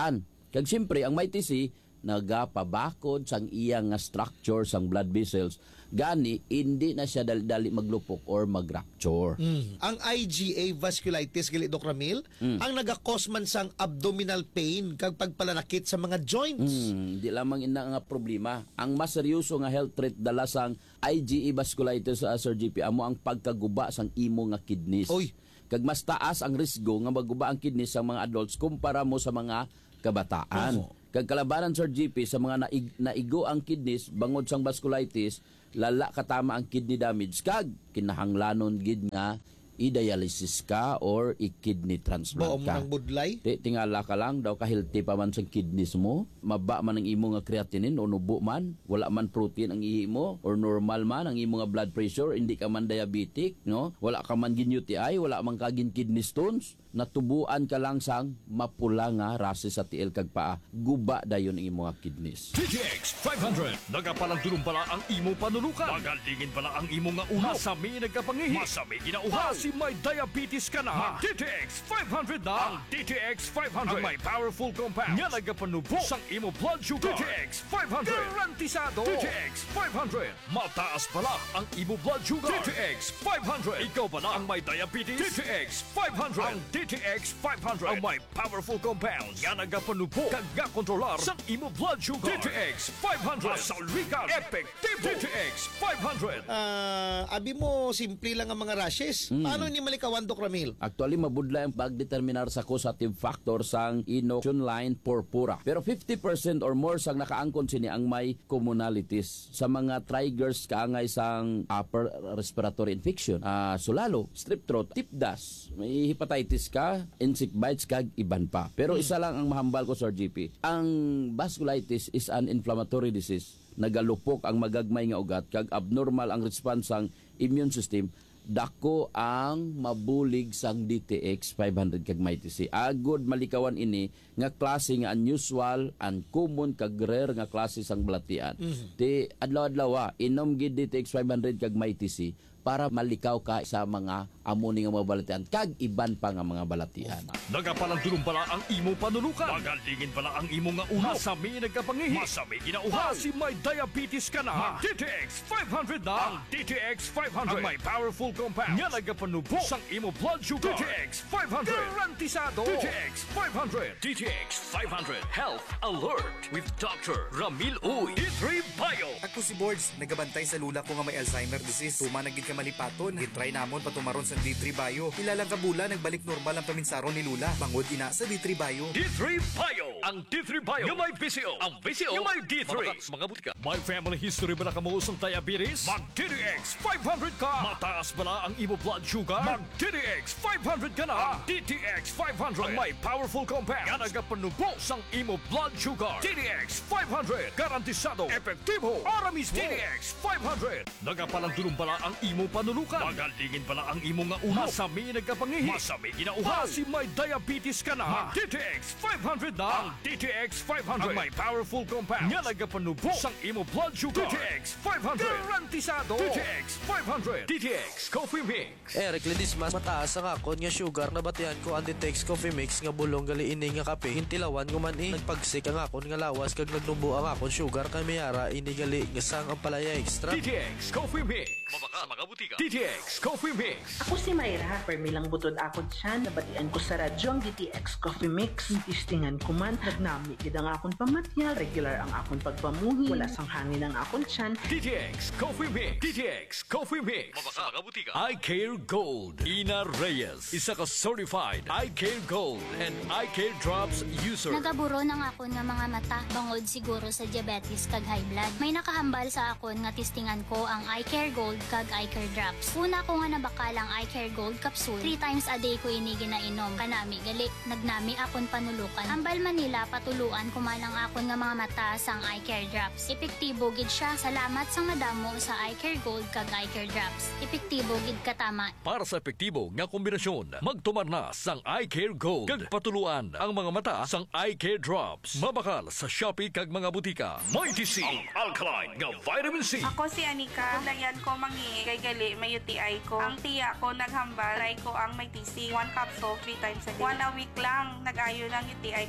[SPEAKER 12] Kag siyempre ang may T C nagapabakod sang iyang nga structure sang blood vessels gani hindi na siya dali-dali maglupok or mag-rupture.
[SPEAKER 11] Mm. Ang I G A vasculitis gali Doc Ramil,
[SPEAKER 12] Mm.
[SPEAKER 11] ang nagakos man sang abdominal pain kag pagpalanakit sa mga joints.
[SPEAKER 12] Hmm, di lamang ina nga problema. Ang mas seryoso nga health threat dala sang I G A vasculitis sa Sir G P amo ang pagkaguba sang imo nga kidneys.
[SPEAKER 11] Oy.
[SPEAKER 12] Kag mas taas ang risgo nga maguba ang kidneys sa mga adults kumpara mo sa mga kabataan.
[SPEAKER 11] Oo.
[SPEAKER 12] Kag kalabanan Sir G P sa mga naig, naigo ang kidneys bangod sang vasculitis, lala katama ang kidney damage kag kinahanglanon gid nga i-dialysis ka or i-kidney transplant
[SPEAKER 11] Baom
[SPEAKER 12] ka.
[SPEAKER 11] ng budlay.
[SPEAKER 12] Ti tingala ka lang daw kahilti pa man sa kidneys mo, maba man ang imo nga creatinine o nubo man, wala man protein ang ihi mo or normal man ang imo nga blood pressure, hindi ka man diabetic, no? Wala ka man gin U T I, wala man ka gin kidney stones, natubuan ka lang sang mapula nga rases sa tiil kag paa, guba dayon ang imo nga kidneys.
[SPEAKER 2] T T X five hundred. Nagapalang pala ang imo panulukan. Magalingin pala ang imo nga uhaw. Masami nagkapangihi. Masami ginauhaw. Kasi may diabetes ka na. Mag T T X five hundred na. Ang T T X five hundred. Ang may powerful compounds. Nga nagapanubo sang imo blood sugar. T T X five hundred. Garantisado. T T X five hundred. Mataas pala ang imo blood sugar. T T X five hundred. Ikaw pala ang may diabetes. T T X five hundred. Ang T T X five hundred. Ang may powerful compounds. Nga nagapanubo. Kag nga kontrolar sang imo blood sugar. T T X five hundred. Masalwikan. Epektibo. T T X five hundred.
[SPEAKER 11] Ah, abi mo simple lang ang mga rashes.
[SPEAKER 12] Mm.
[SPEAKER 11] Paano ni malikawan Doc Ramil?
[SPEAKER 12] Actually, mabudla ang pagdeterminar sa causative factor sang inoculation line purpura. Pero fifty percent or more sang nakaangkon sini ang may commonalities. Sa mga triggers kaangay sang upper respiratory infection, ah, sulalo, strep throat, tip dust, may hepatitis ka, insect bites kag iban pa. Pero isa lang ang mahambal ko Sir G P. Ang vasculitis is an inflammatory disease. Nagalupok ang magagmay nga ugat kag abnormal ang response sang immune system. Dako ang mabulig sang D T X five hundred kag may T C. Agod malikawan ini nga klase nga unusual, uncommon kag rare nga klase sang balatian.
[SPEAKER 11] Mhm.
[SPEAKER 12] Ti adlaw-adlaw inom gid D T X five hundred kag may T C para malikaw ka sa mga amoni nga mga balatian kag iban pa nga mga balatian.
[SPEAKER 2] Nagapalang pala ang imo panulukan. Magalingin pala ang imo nga uhaw. Masami nagkapangihi. Masami ginauhaw. Kasi may diabetes ka na. Mag T T X five hundred na. Ang T T X five hundred. Ang may powerful compounds. Nga nagapanubo sang imo blood sugar. T T X five hundred. Garantisado. T T X five hundred. T T X five hundred. Health Alert with Doctor Ramil Uy. D three Bio.
[SPEAKER 13] Ako si Boards, nagabantay sa lula ko nga may Alzheimer disease. Tuma nagid ka malipaton. Gitry namon patumaron sa D three Bio. Ilalang kabula nagbalik normal ang paminsaron ni Lula. Bangod ina sa D three Bio.
[SPEAKER 2] D three Bio. Ang D three Bio. Yung may V C O. Ang V C O. Yung may D three. Mga, mga butika. May family history ba na kamuusong diabetes? Mag D T X five hundred ka. Mataas ba ang imo blood sugar? Mag D T X five hundred ka na. Ang D T X five hundred. Ang may powerful compounds. Nga nagapanubo sang imo blood sugar. D T X five hundred. Garantisado. Epektibo. Para mismo. D T X five hundred. Nagapalang tulong pala ang imo panulukan. Magalingin pala ang imo nga uhaw. Masami nagkapangihi. Masami ginauhaw. Kasi may diabetes ka na. Mag D T X five hundred na. Ang D T X five hundred. Ang may powerful compounds. Nga nagapanubo sang imo blood sugar. D T X five hundred. Garantisado. D T X five hundred. D T X Coffee Mix.
[SPEAKER 14] Eric Ledismas, mataas ang akon nga sugar na batian ko ang D T X Coffee Mix nga bulong gali ini nga kape. Hintilawan ko man eh. Nagpagsik ang akon nga lawas kag nagnubo ang akon sugar kay mayara ini gali nga sang ang palaya extra.
[SPEAKER 2] D T X Coffee Mix. Mabaka mga butika. D T X Coffee Mix.
[SPEAKER 15] Ako si Mayra, permilang butod akon siya, nabatian ko sa radyo ang D T X Coffee Mix. Tistingan ko man, nagnami gid ang akon pamatyal, regular ang akon pagpamuhi, wala sang hangin ang akon tiyan.
[SPEAKER 2] D T X Coffee Mix. D T X Coffee Mix. Mabaka mga butika. I Care Gold. Ina Reyes. Isa ka certified I Care Gold and I Care Drops user.
[SPEAKER 16] Nagaburo ng akon nga mga mata, bangod siguro sa diabetes kag high blood. May nakahambal sa akon nga tistingan ko ang I Care Gold kag I Care Drops. Una ko nga nabakalang I Care Gold capsule. Three times a day ko ini ginainom. Kanami gali, nagnami akon panulukan. Ambal Manila patuluan kuman ang akon nga mga mata sang I Care Drops. Epektibo gid siya. Salamat sang madamo sa I Care Gold kag I Care Drops. Epektibo gid katama.
[SPEAKER 2] Para sa epektibo nga kombinasyon, magtumar na sang I Care Gold. Kag patuluan ang mga mata sang I Care Drops. Mabakal sa Shopee kag mga butika. May T C, ang alkaline nga vitamin C.
[SPEAKER 17] Ako si Anika. Layan ko mangi kay gali may U T I ko. Ang tiya ko naghambal, try ko ang may T C. One capsule, three times a day. One a week lang, nag-ayo ng U T I ko. Salamat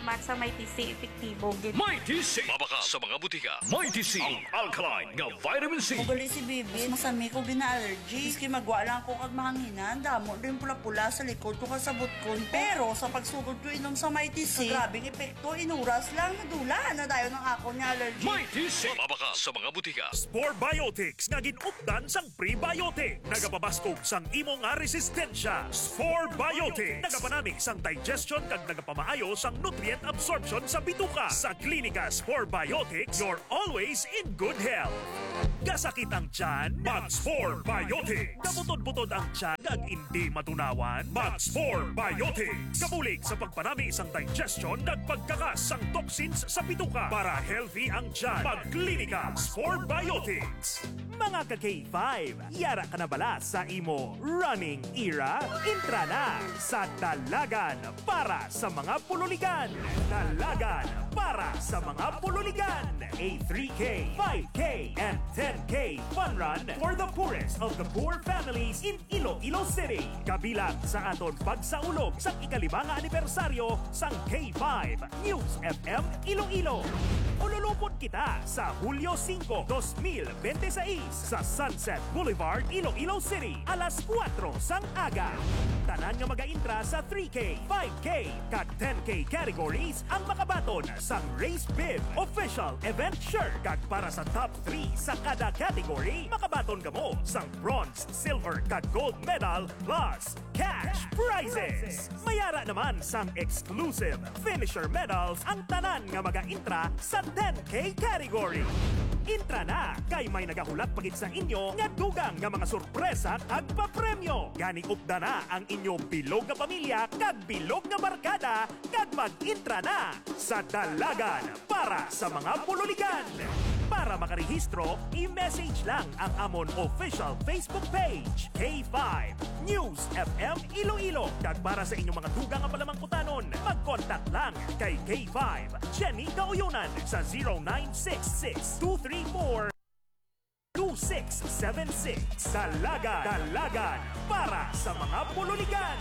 [SPEAKER 17] salamat sa may T C epektibo.
[SPEAKER 2] May T C. Mabaka sa mga butika. May T C. Ang alkaline nga vitamin C.
[SPEAKER 18] Ugali si Bibi, masami ko bina-allergy. Iski magwa lang ko kag mahanginan, damo din pula-pula sa likod ko kasabot ko. Pero sa pagsugod ko inom sa may T C, grabing epekto, inuras lang, nadula na dayon ng ako ni allergy.
[SPEAKER 2] May T C. Mabaka sa mga butika.
[SPEAKER 4] Spore Biotics nga ginupdan sang prebiotic. Nagapabaskog sang imo nga resistensya. Spore Biotics nagapanami sang digestion kag nagapamaayo sang nutrient absorption sa bituka. Sa klinika Spore Biotics, you're always in good health. Gasakit ang tiyan, mag-Spore Biotics. Kabutod-butod ang tiyan, kag hindi matunawan, mag-Spore Biotics. Kabulig sa pagpanami isang digestion, nagpagkakas sang toxins sa bituka. Para healthy ang tiyan, mag-klinika Spore Biotics. Mga ka-K five, yara ka na bala sa imo running era? Intra na sa Dalagan para sa mga pululigan. Dalagan para sa mga pululigan. A three K, five K, and ten K fun run for the poorest of the poor families in Iloilo City. Kabilang sa aton pagsaulog sa ikalimang anibersaryo sang K five News F M Iloilo. Ululupot kita sa Hulyo five, twenty twenty-six sa Sunset Boulevard, Iloilo City, alas kwatro sang aga. Tanan nga mag-intra sa three K, five K, kag ten K categories ang makabaton sang Race Bib Official Event Shirt. Kag para sa top three sa kada category, makabaton ka mo sang bronze, silver, kag gold medal plus cash prizes. Mayara naman sang exclusive finisher medals ang tanan nga mag-intra sa ten K category. Intra na kay may nagahulat pagit sa inyo nga dugang nga mga sorpresa kag papremyo. Gani upda na ang inyo bilog nga pamilya kag bilog nga barkada kag mag-intra na sa Dalagan para sa mga pululigan. Para makarehistro, i-message lang ang amon official Facebook page, K five News F M Iloilo. Kag para sa inyong mga dugang nga palamangkutanon, mag-contact lang kay K five Jenny Gauyunan sa zero nine six six, two three four, two six seven six. Dalagan, Dalagan para sa mga pululigan.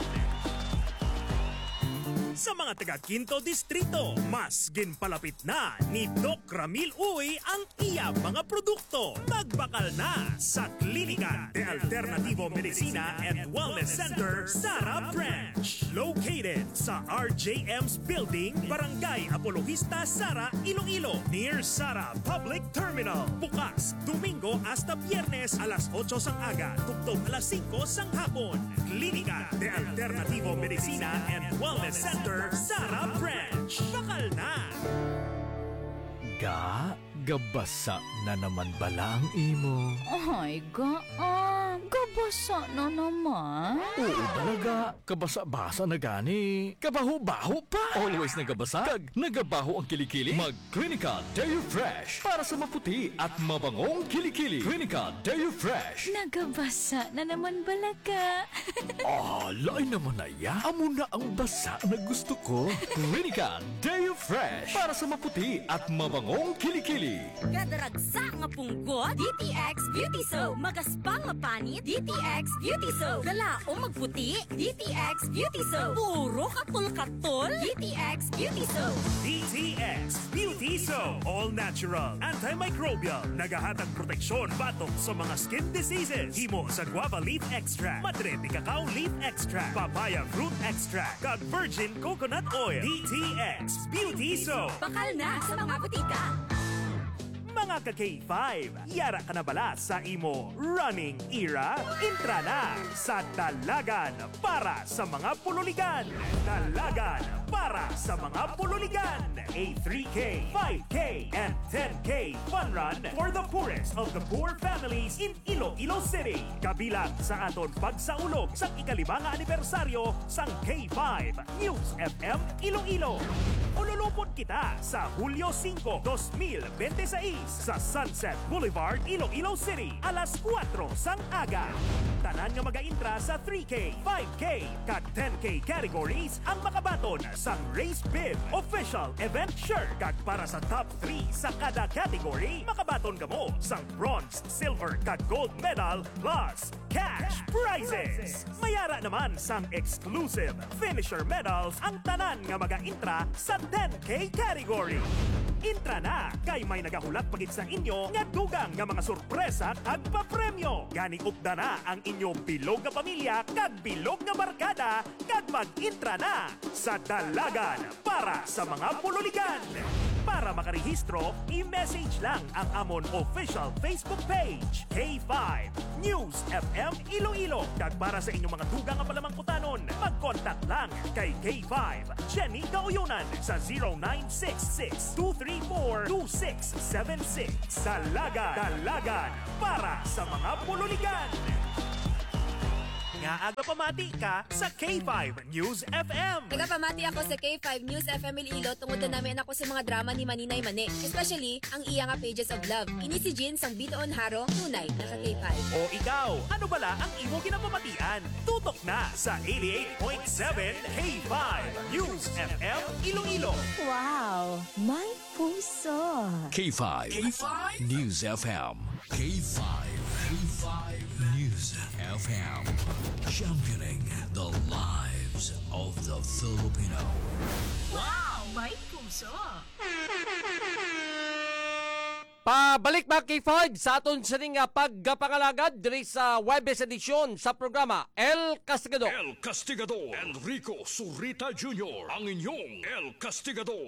[SPEAKER 4] Sa mga taga Quinto Distrito, mas ginpalapit na ni Doc Ramil Uy ang iya mga produkto. Magbakal na sa Klinika de Alternativo Medicina and Wellness Center, Sara Branch. Located sa R J M's Building, Barangay Apologista, Sara, Iloilo, near Sara Public Terminal. Bukas, Domingo hasta Biyernes, alas otso sang aga, tugtog alas singko sang hapon. Klinika de Alternativo Medicina and Wellness Center, Sara Branch. Bakal na!
[SPEAKER 2] Ga, gabasa na naman bala ang imo.
[SPEAKER 19] Ay, ga, ah, gabasa na naman.
[SPEAKER 2] Oo talaga, kabasa-basa na gani. Kabaho-baho pa. Always nagabasa, kag nagabaho ang kilikili. Mag-Clinica Dairy Fresh para sa maputi at mabangong kilikili. Clinica Dairy Fresh.
[SPEAKER 19] Nagabasa na naman balaga.
[SPEAKER 2] Ah, lain naman na ya. Amo na ang basa na gusto ko. Clinica Dairy Fresh para sa maputi at mabangong kilikili.
[SPEAKER 20] Kadaragsa nga punggot, D T X Beauty Soap. Magaspang nga panit, D T X Beauty Soap. Galaong magputi, D T X Beauty Soap. Puro katol-katol, D T X Beauty Soap.
[SPEAKER 4] D T X Beauty Soap. All natural, antimicrobial, nagahatag proteksyon batok sa mga skin diseases. Himo sa guava leaf extract, madre de cacao leaf extract, papaya fruit extract, kag virgin coconut oil. D T X Beauty Soap.
[SPEAKER 20] Bakal na sa mga butika.
[SPEAKER 4] Mga ka-K five, yara ka na bala sa imo running era? Intra na sa Dalagan para sa mga pululigan. Dalagan para sa mga pululigan. A three K, five K, and ten K fun run for the poorest of the poor families in Iloilo City. Kabilang sa aton pagsaulog sa ikalimang anibersaryo sang K five News F M Iloilo. Ululupot kita sa Hulyo five, twenty twenty-six sa Sunset Boulevard, Iloilo City, alas kwatro sang aga. Tanan nga mag-intra sa three K, five K, kag ten K categories ang makabaton sa Race Bib Official Event Shirt. Kag para sa top three sa kada category, makabaton ka mo sa bronze, silver, kag gold medal plus cash prizes. Mayara naman sang exclusive finisher medals ang tanan nga mag-intra sa ten K category. Intra na kay may nagahulat pagit sa inyo nga dugang nga mga sorpresa kag papremyo. Gani upda na ang inyong bilog nga pamilya kag bilog nga barkada kag mag-intra na sa Dalagan para sa mga pululigan. Para makarehistro, i-message lang ang amon official Facebook page, K five News F M Iloilo. Kag para sa inyong mga dugang nga palamangkutanon, mag-contact lang kay K five Jenny Gauyunan sa zero nine six six, two three four, two six seven six. Dalagan, Dalagan para sa mga pululigan. Nga aga pamati ka sa K five News F M.
[SPEAKER 21] Nagapamati ako sa K five News F M Iloilo tungod na namin ako sa mga drama ni Maninay Mane. Especially, ang iya nga Pages of Love. Ini si Jin sang Bitoon Haro, tunay na ka K five.
[SPEAKER 4] O ikaw, ano bala ang imo kinapamatian? Tutok na sa eighty-eight point seven K five News F M Iloilo.
[SPEAKER 20] Wow, may puso.
[SPEAKER 2] K five, K five News F M. K five, K five News F M. Championing the lives of the Filipino.
[SPEAKER 20] Wow, may puso.
[SPEAKER 1] Pabalik mga K five sa aton sa ning paggapangalagad diri sa Webes edisyon sa programa El Castigador.
[SPEAKER 2] El Castigador, Enrico Surita Junior, ang inyong El Castigador.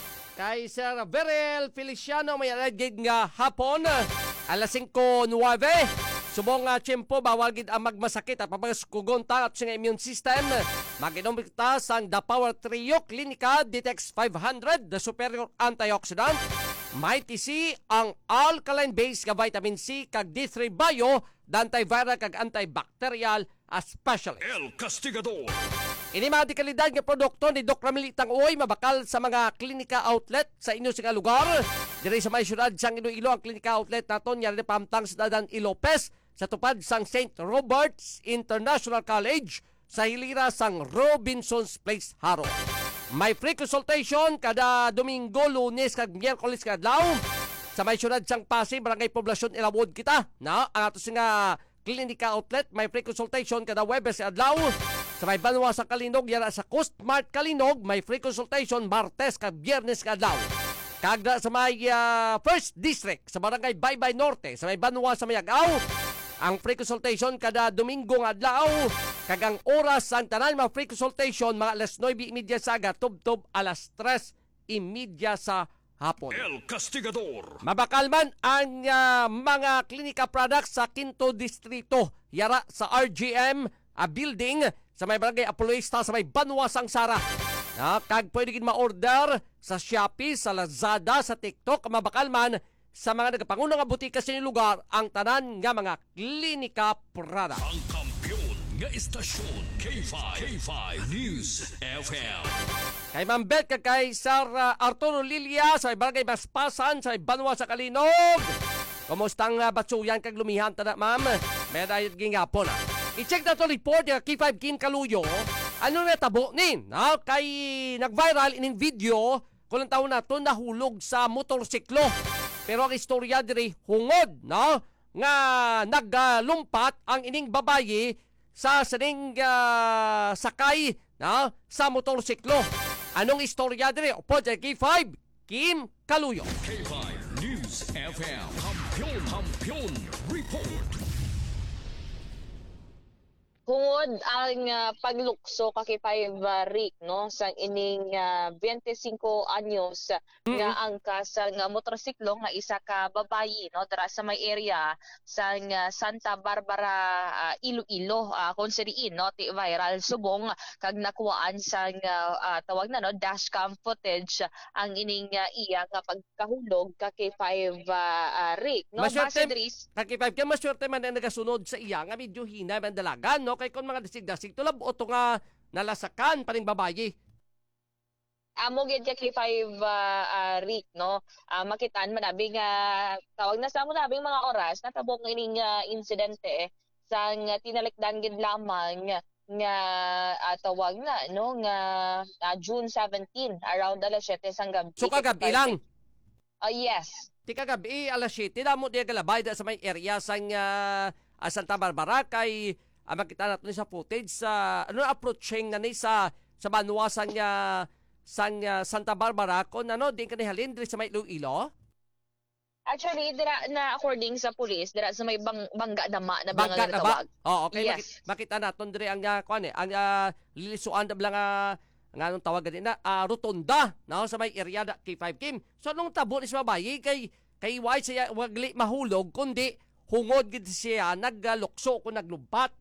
[SPEAKER 1] Kay Sir Verel Feliciano may alagid nga hapon alas singko nuwebe. Subong nga tiyempo bawal gid ang magmasakit at papagaskugonta at sa immune system. Maginomita sang The Power Trio Clinica Detox five hundred, the superior antioxidant. May T C ang alkaline base nga vitamin C kag D three Bio, antiviral kag antibacterial as specialist.
[SPEAKER 2] El Castigador.
[SPEAKER 1] Ini mga di kalidad nga produkto ni Doc Ramil Itangoy mabakal sa mga klinika outlet sa inyo sa lugar. Diri sa may syudad sang Iloilo ang klinika outlet naton yari pamtang sa dadan Ilopez sa tupad sang Saint Robert's International College sa hilira sang Robinson's Place Haro. May free consultation kada Domingo, Lunes kag Miyerkules kadlaw sa may syudad sang Pasig, Barangay Poblasyon Ilawod kita. Na ang ato nga klinika outlet may free consultation kada Webes adlaw. Sa may Banwa sa Kalinog, yara sa Coast Mart Kalinog, may free consultation Martes kag Biyernes kadlaw. Kagda sa may uh, First District, sa Barangay Baybay Norte, sa may Banwa sa Mayagaw, ang free consultation kada Domingo nga adlaw. Kag ang oras sa tanan mga free consultation mga alas nuwebe y media sa aga, tubtob alas tres y media sa hapon.
[SPEAKER 2] El Castigador.
[SPEAKER 1] Mabakal man ang uh, mga klinika products sa Quinto Distrito, yara sa R G M a building sa may Barangay Apoloista sa may Banwa sang Sara. Ah, kag pwede gid ma-order sa Shopee, sa Lazada, sa TikTok, mabakal man sa mga nagapangunang nga butika sa inyong lugar ang tanan nga mga klinika products.
[SPEAKER 2] Ang kampiyon nga istasyon K five, K five News F M.
[SPEAKER 1] Kay Ma'am Beth kag kay Sir uh, Arturo Lilia sa may Barangay Baspasan sa may Banwa sa Kalinog. Kumusta ang uh, batsuyan kag lumihan tada ma'am? May dayod gingapon ah. I-check na to report yung K five Kim Kaluyo. Ano na tabo nin? Na, kay nag-viral ining video kung lang taon na to nahulog sa motorsiklo. Pero ang istorya diri hungod no? Nga naglumpat ang ining babayi sa saning uh, sakay no? Sa motorsiklo. Anong istorya diri? Opo, K five Kim Kaluyo.
[SPEAKER 2] K five News F M. Kampiyon, kampiyon report.
[SPEAKER 22] Hungod ang uh, paglukso kakipay Rick no sa ining uh, twenty-five anyos mm-hmm. nga angka sa nga motorsiklo nga isa ka babayi no dara sa may area sa uh, Santa Barbara uh, Iloilo uh, konseriin no ti viral subong kag nakuhaan sa uh, uh, tawag na no dashcam footage ang ining uh, iya nga pagkahulog kakipay uh, uh, Rick no
[SPEAKER 1] base diri kakipay kay maswerte man ang nagasunod sa iya nga medyo hina man dalagan no kay kon mga dasig-dasig tulab o to nga nalasakan paring babayi.
[SPEAKER 22] amo gid ka K five uh, uh, Rick no. Uh, makitaan manabing uh, tawag na sa mo nabing mga oras natabok ining uh, insidente sang uh, tinalikdan gid lamang nga uh, tawag na no nga uh, June seventeenth around alas siyete sang gabi.
[SPEAKER 1] So kagabi lang.
[SPEAKER 22] Uh, yes.
[SPEAKER 1] Ti kagabi alas siyete damo di galabay da sa may area sang uh, Santa Barbara kay uh, makita nato ni sa footage sa ano approaching na ni sa sa banwa sang uh, sang uh, Santa Barbara kon ano din kanihalin diri sa may Iloilo.
[SPEAKER 22] Actually, dira na according sa police, dira sa may bang, bangga dama na mga
[SPEAKER 1] Bangka na ba?
[SPEAKER 22] tawag.
[SPEAKER 1] Oh, okay.
[SPEAKER 22] Yes.
[SPEAKER 1] Makita, makita naton diri ang uh, kuan eh, ang uh, lilisuan da blang uh, nga anong tawag din na uh, rotonda no sa may area da K five Kim. So nung tabo ni sa babayi kay kay why siya wagli mahulog kundi hungod gid siya naglukso ko naglumpat.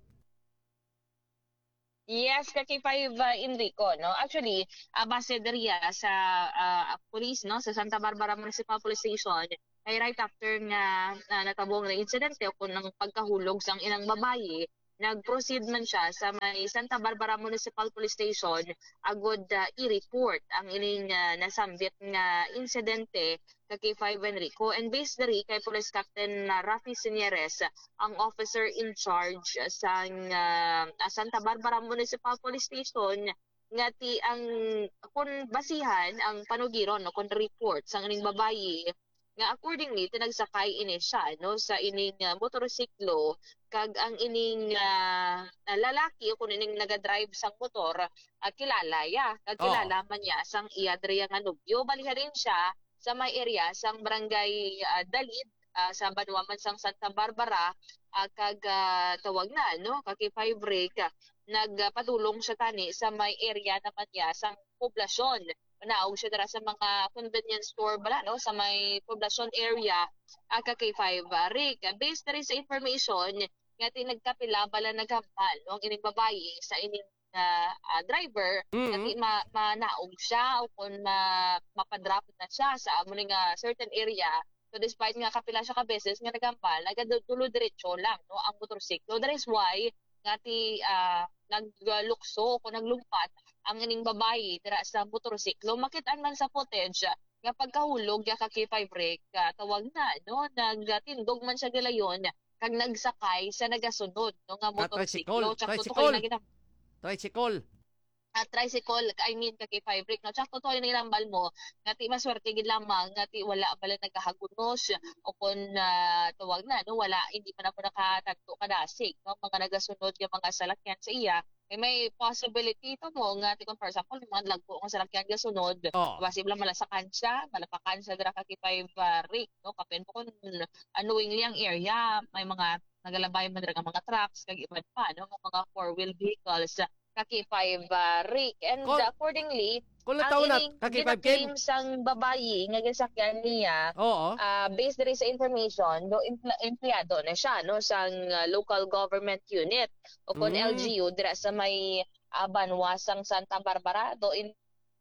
[SPEAKER 22] Yes, ka K five uh, Enrico, no? Actually, uh, base diriya sa uh, police, no? Sa Santa Barbara Municipal Police Station, ay right after nga uh, natabong na insidente o kung ng pagkahulog sang inang babayi, nag-proceed man siya sa may Santa Barbara Municipal Police Station agud uh, i-report ang ining uh, nasambit nga insidente ka K five Enrico, and based diri kay Police Captain uh, Rafi Sinieres, ang officer in charge sa uh, Santa Barbara Municipal Police Station, nga ti ang kun basihan ang panugiron no kun report sang ining babayi nga accordingly tinagsakay ini siya no sa ining uh, motorsiklo kag ang ining uh, lalaki o kun ining nagadrive sang motor uh, kilala ya kag kilala man niya sang iya diri nga nobyo baliha rin siya sa may area sang barangay uh, Dalid uh, sa Banuaman sang Santa Barbara uh, kag uh, tawag na no kag K five Rick uh, nagpatulong siya tani sa may area naman niya sang poblasyon. Naog siya dara sa mga convenience store bala no sa may poblasyon area uh, kag K five uh, Rick. Uh, based na rin sa information nga tinagkapila bala naghampal no ang ining babayi sa ining uh, uh, driver mm-hmm. Kasi ma manaog siya o kung ma mapadrop na siya sa amo nga certain area. So despite nga kapila siya ka beses nga nagampal, nagadulo diretso lang no ang motorsiklo. That is why ngati uh, naglukso o naglumpat ang ining babayi dira sa motorsiklo. Makitaan man sa footage nga pagkahulog ya ka K five Rick, uh, tawag na no nagtindog man siya gilayon kag nagsakay sa nagasunod no nga motorsiklo.
[SPEAKER 1] Tricycle. Tricycle. Tricycle.
[SPEAKER 22] At tricycle, I mean ka K five Rick, no? Tsaka totoo yung nirambal mo, nga ti maswerte gid lamang, nga ti wala bala nagkahagunos, o kung uh, tawag na, no? Wala, hindi pa na po nakatanto kadasig, no? Mga nagasunod yung mga salakyan sa iya, may, may possibility ito mo, nga ti kung for example, yung mga lagpo ng salakyan gasunod, oh. Basib lang malasakan siya, malapakan sa dira ka K five uh, Rick, no? Kapin po kung unknowingly ang area, may mga nagalabay man dira mga trucks, kag iban pa, no? Mga four-wheel vehicles, ka K five uh, Rick, and
[SPEAKER 1] Kung,
[SPEAKER 22] uh, accordingly
[SPEAKER 1] kung
[SPEAKER 22] ang ining gina-claim sang babayi nga gisakyan niya
[SPEAKER 1] oo
[SPEAKER 22] uh, based rin sa information do empleyado na siya no sang uh, local government unit o kon mm. L G U dira sa may uh, Banwa sang Santa Barbara do in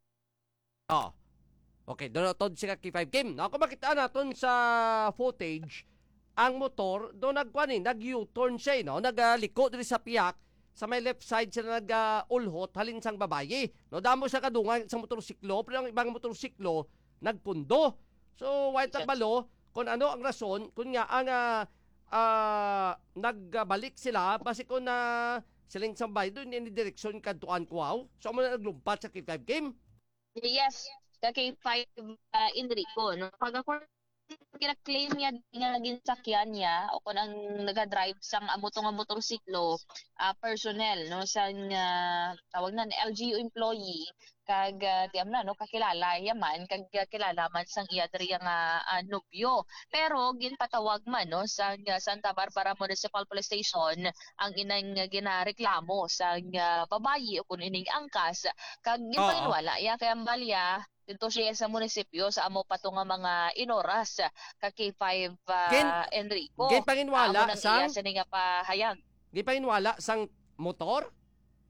[SPEAKER 1] oh okay do tod si ka K five Kim no kung makita naton sa footage ang motor do nagkuan nag U-turn siya no nagaliko diri sa piyak sa may left side siya nag-ulhot uh, halin sang babayi. No, damo siya kadungan sa motorsiklo, pero ang ibang motorsiklo nagpundo. So, white tagbalo, kung ano ang rason, kung nga ang uh, uh, nagbalik sila, basi kung na uh, siling sambay doon in direksyon kantuan kuwaw. So, mo na naglumpat sa K five Game?
[SPEAKER 22] Yes, sa K five uh, Enrico. No? Pag ako kina-claim niya nga ginsakyan niya o kung ang naga-drive sang amo nga motorsiklo uh, personnel no sang uh, tawag na L G U employee kag uh, tiyam na no kakilala yaman kag uh, kilala man sang iya diri nga uh, nobyo, pero ginpatawag man no sang uh, Santa Barbara Municipal Police Station ang inang uh, ginareklamo sang uh, babayi o kun ining angkas kag ginpaniwala ya kay ambalya dito siya sa munisipyo sa amo pato nga mga inoras ka K five uh,
[SPEAKER 1] Gin,
[SPEAKER 22] Enrico.
[SPEAKER 1] Gin panginwala
[SPEAKER 22] amo
[SPEAKER 1] sang
[SPEAKER 22] iya sa nga pahayag.
[SPEAKER 1] Gin panginwala sang motor?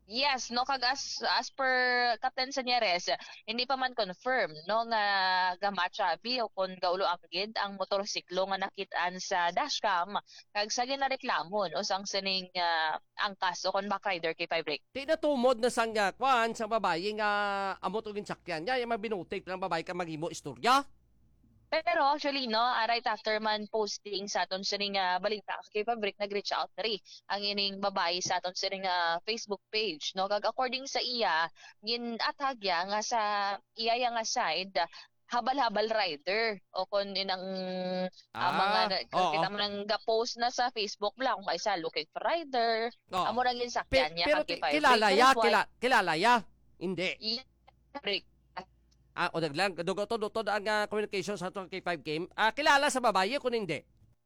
[SPEAKER 22] Yes, no, kag as, as per Captain Sanyares, hindi pa man confirm no nga gamatsabi o kung gaulo ang gid ang motorsiklo nga nakitaan sa dashcam kag sa ginareklamon o sang sining uh, angkas o kung back rider kay five break.
[SPEAKER 1] Di na tumod na sang uh, kwan sang babae nga amo tugin sakyan niya yung mabinutik ng babae ka magimo istorya.
[SPEAKER 22] Pero actually, no, uh, right after man posting sa aton sining uh, balita kay Fabric, nag-reach out na rin ang ining babae sa aton sining uh, Facebook page. No? Kag according sa iya, ginatag ya nga sa iya ya nga side, habal-habal rider o kun inang uh,
[SPEAKER 1] Ah,
[SPEAKER 22] mga
[SPEAKER 1] oo.
[SPEAKER 22] kita mo nang ga-post na sa Facebook lang kung kaysa looking for rider.
[SPEAKER 1] Oo.
[SPEAKER 22] Amo nang ginsakyan niya
[SPEAKER 1] Pero
[SPEAKER 22] kag kay
[SPEAKER 1] ki-
[SPEAKER 22] Fabric.
[SPEAKER 1] kilala
[SPEAKER 22] That
[SPEAKER 1] ya,
[SPEAKER 22] is why-
[SPEAKER 1] kila, kilala ya. Hindi.
[SPEAKER 22] Yeah, Fabric.
[SPEAKER 1] Ah, o naglang, dugotod-utod ang uh, communication sa itong K five game. Ah, kilala sa babae kung hindi.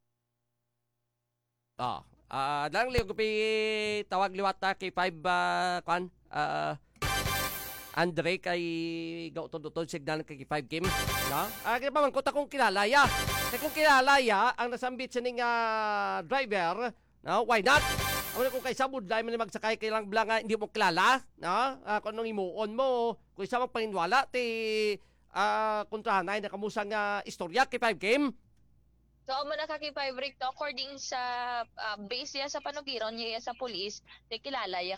[SPEAKER 1] Ah, ah, lang liyo gupi tawag liwat na K five uh, kwan, ah, Andre kay gautod-utod signal ng K five game. No? Ah, kaya pa man ko kung kilala ya. Kaya kung kilala ya, ang nasambit sa ning ah, driver, no? Why not? Ano kung kaysa budlay man magsakay kay lang blanga hindi mo kilala, no? Ah, kung anong imuon mo, kung isa magpaninwala ti ah kontrahanay na kamusang uh, istorya kay five game.
[SPEAKER 22] So, amo na kay five break to according sa uh, base niya sa panugiron niya sa police, di kilala ya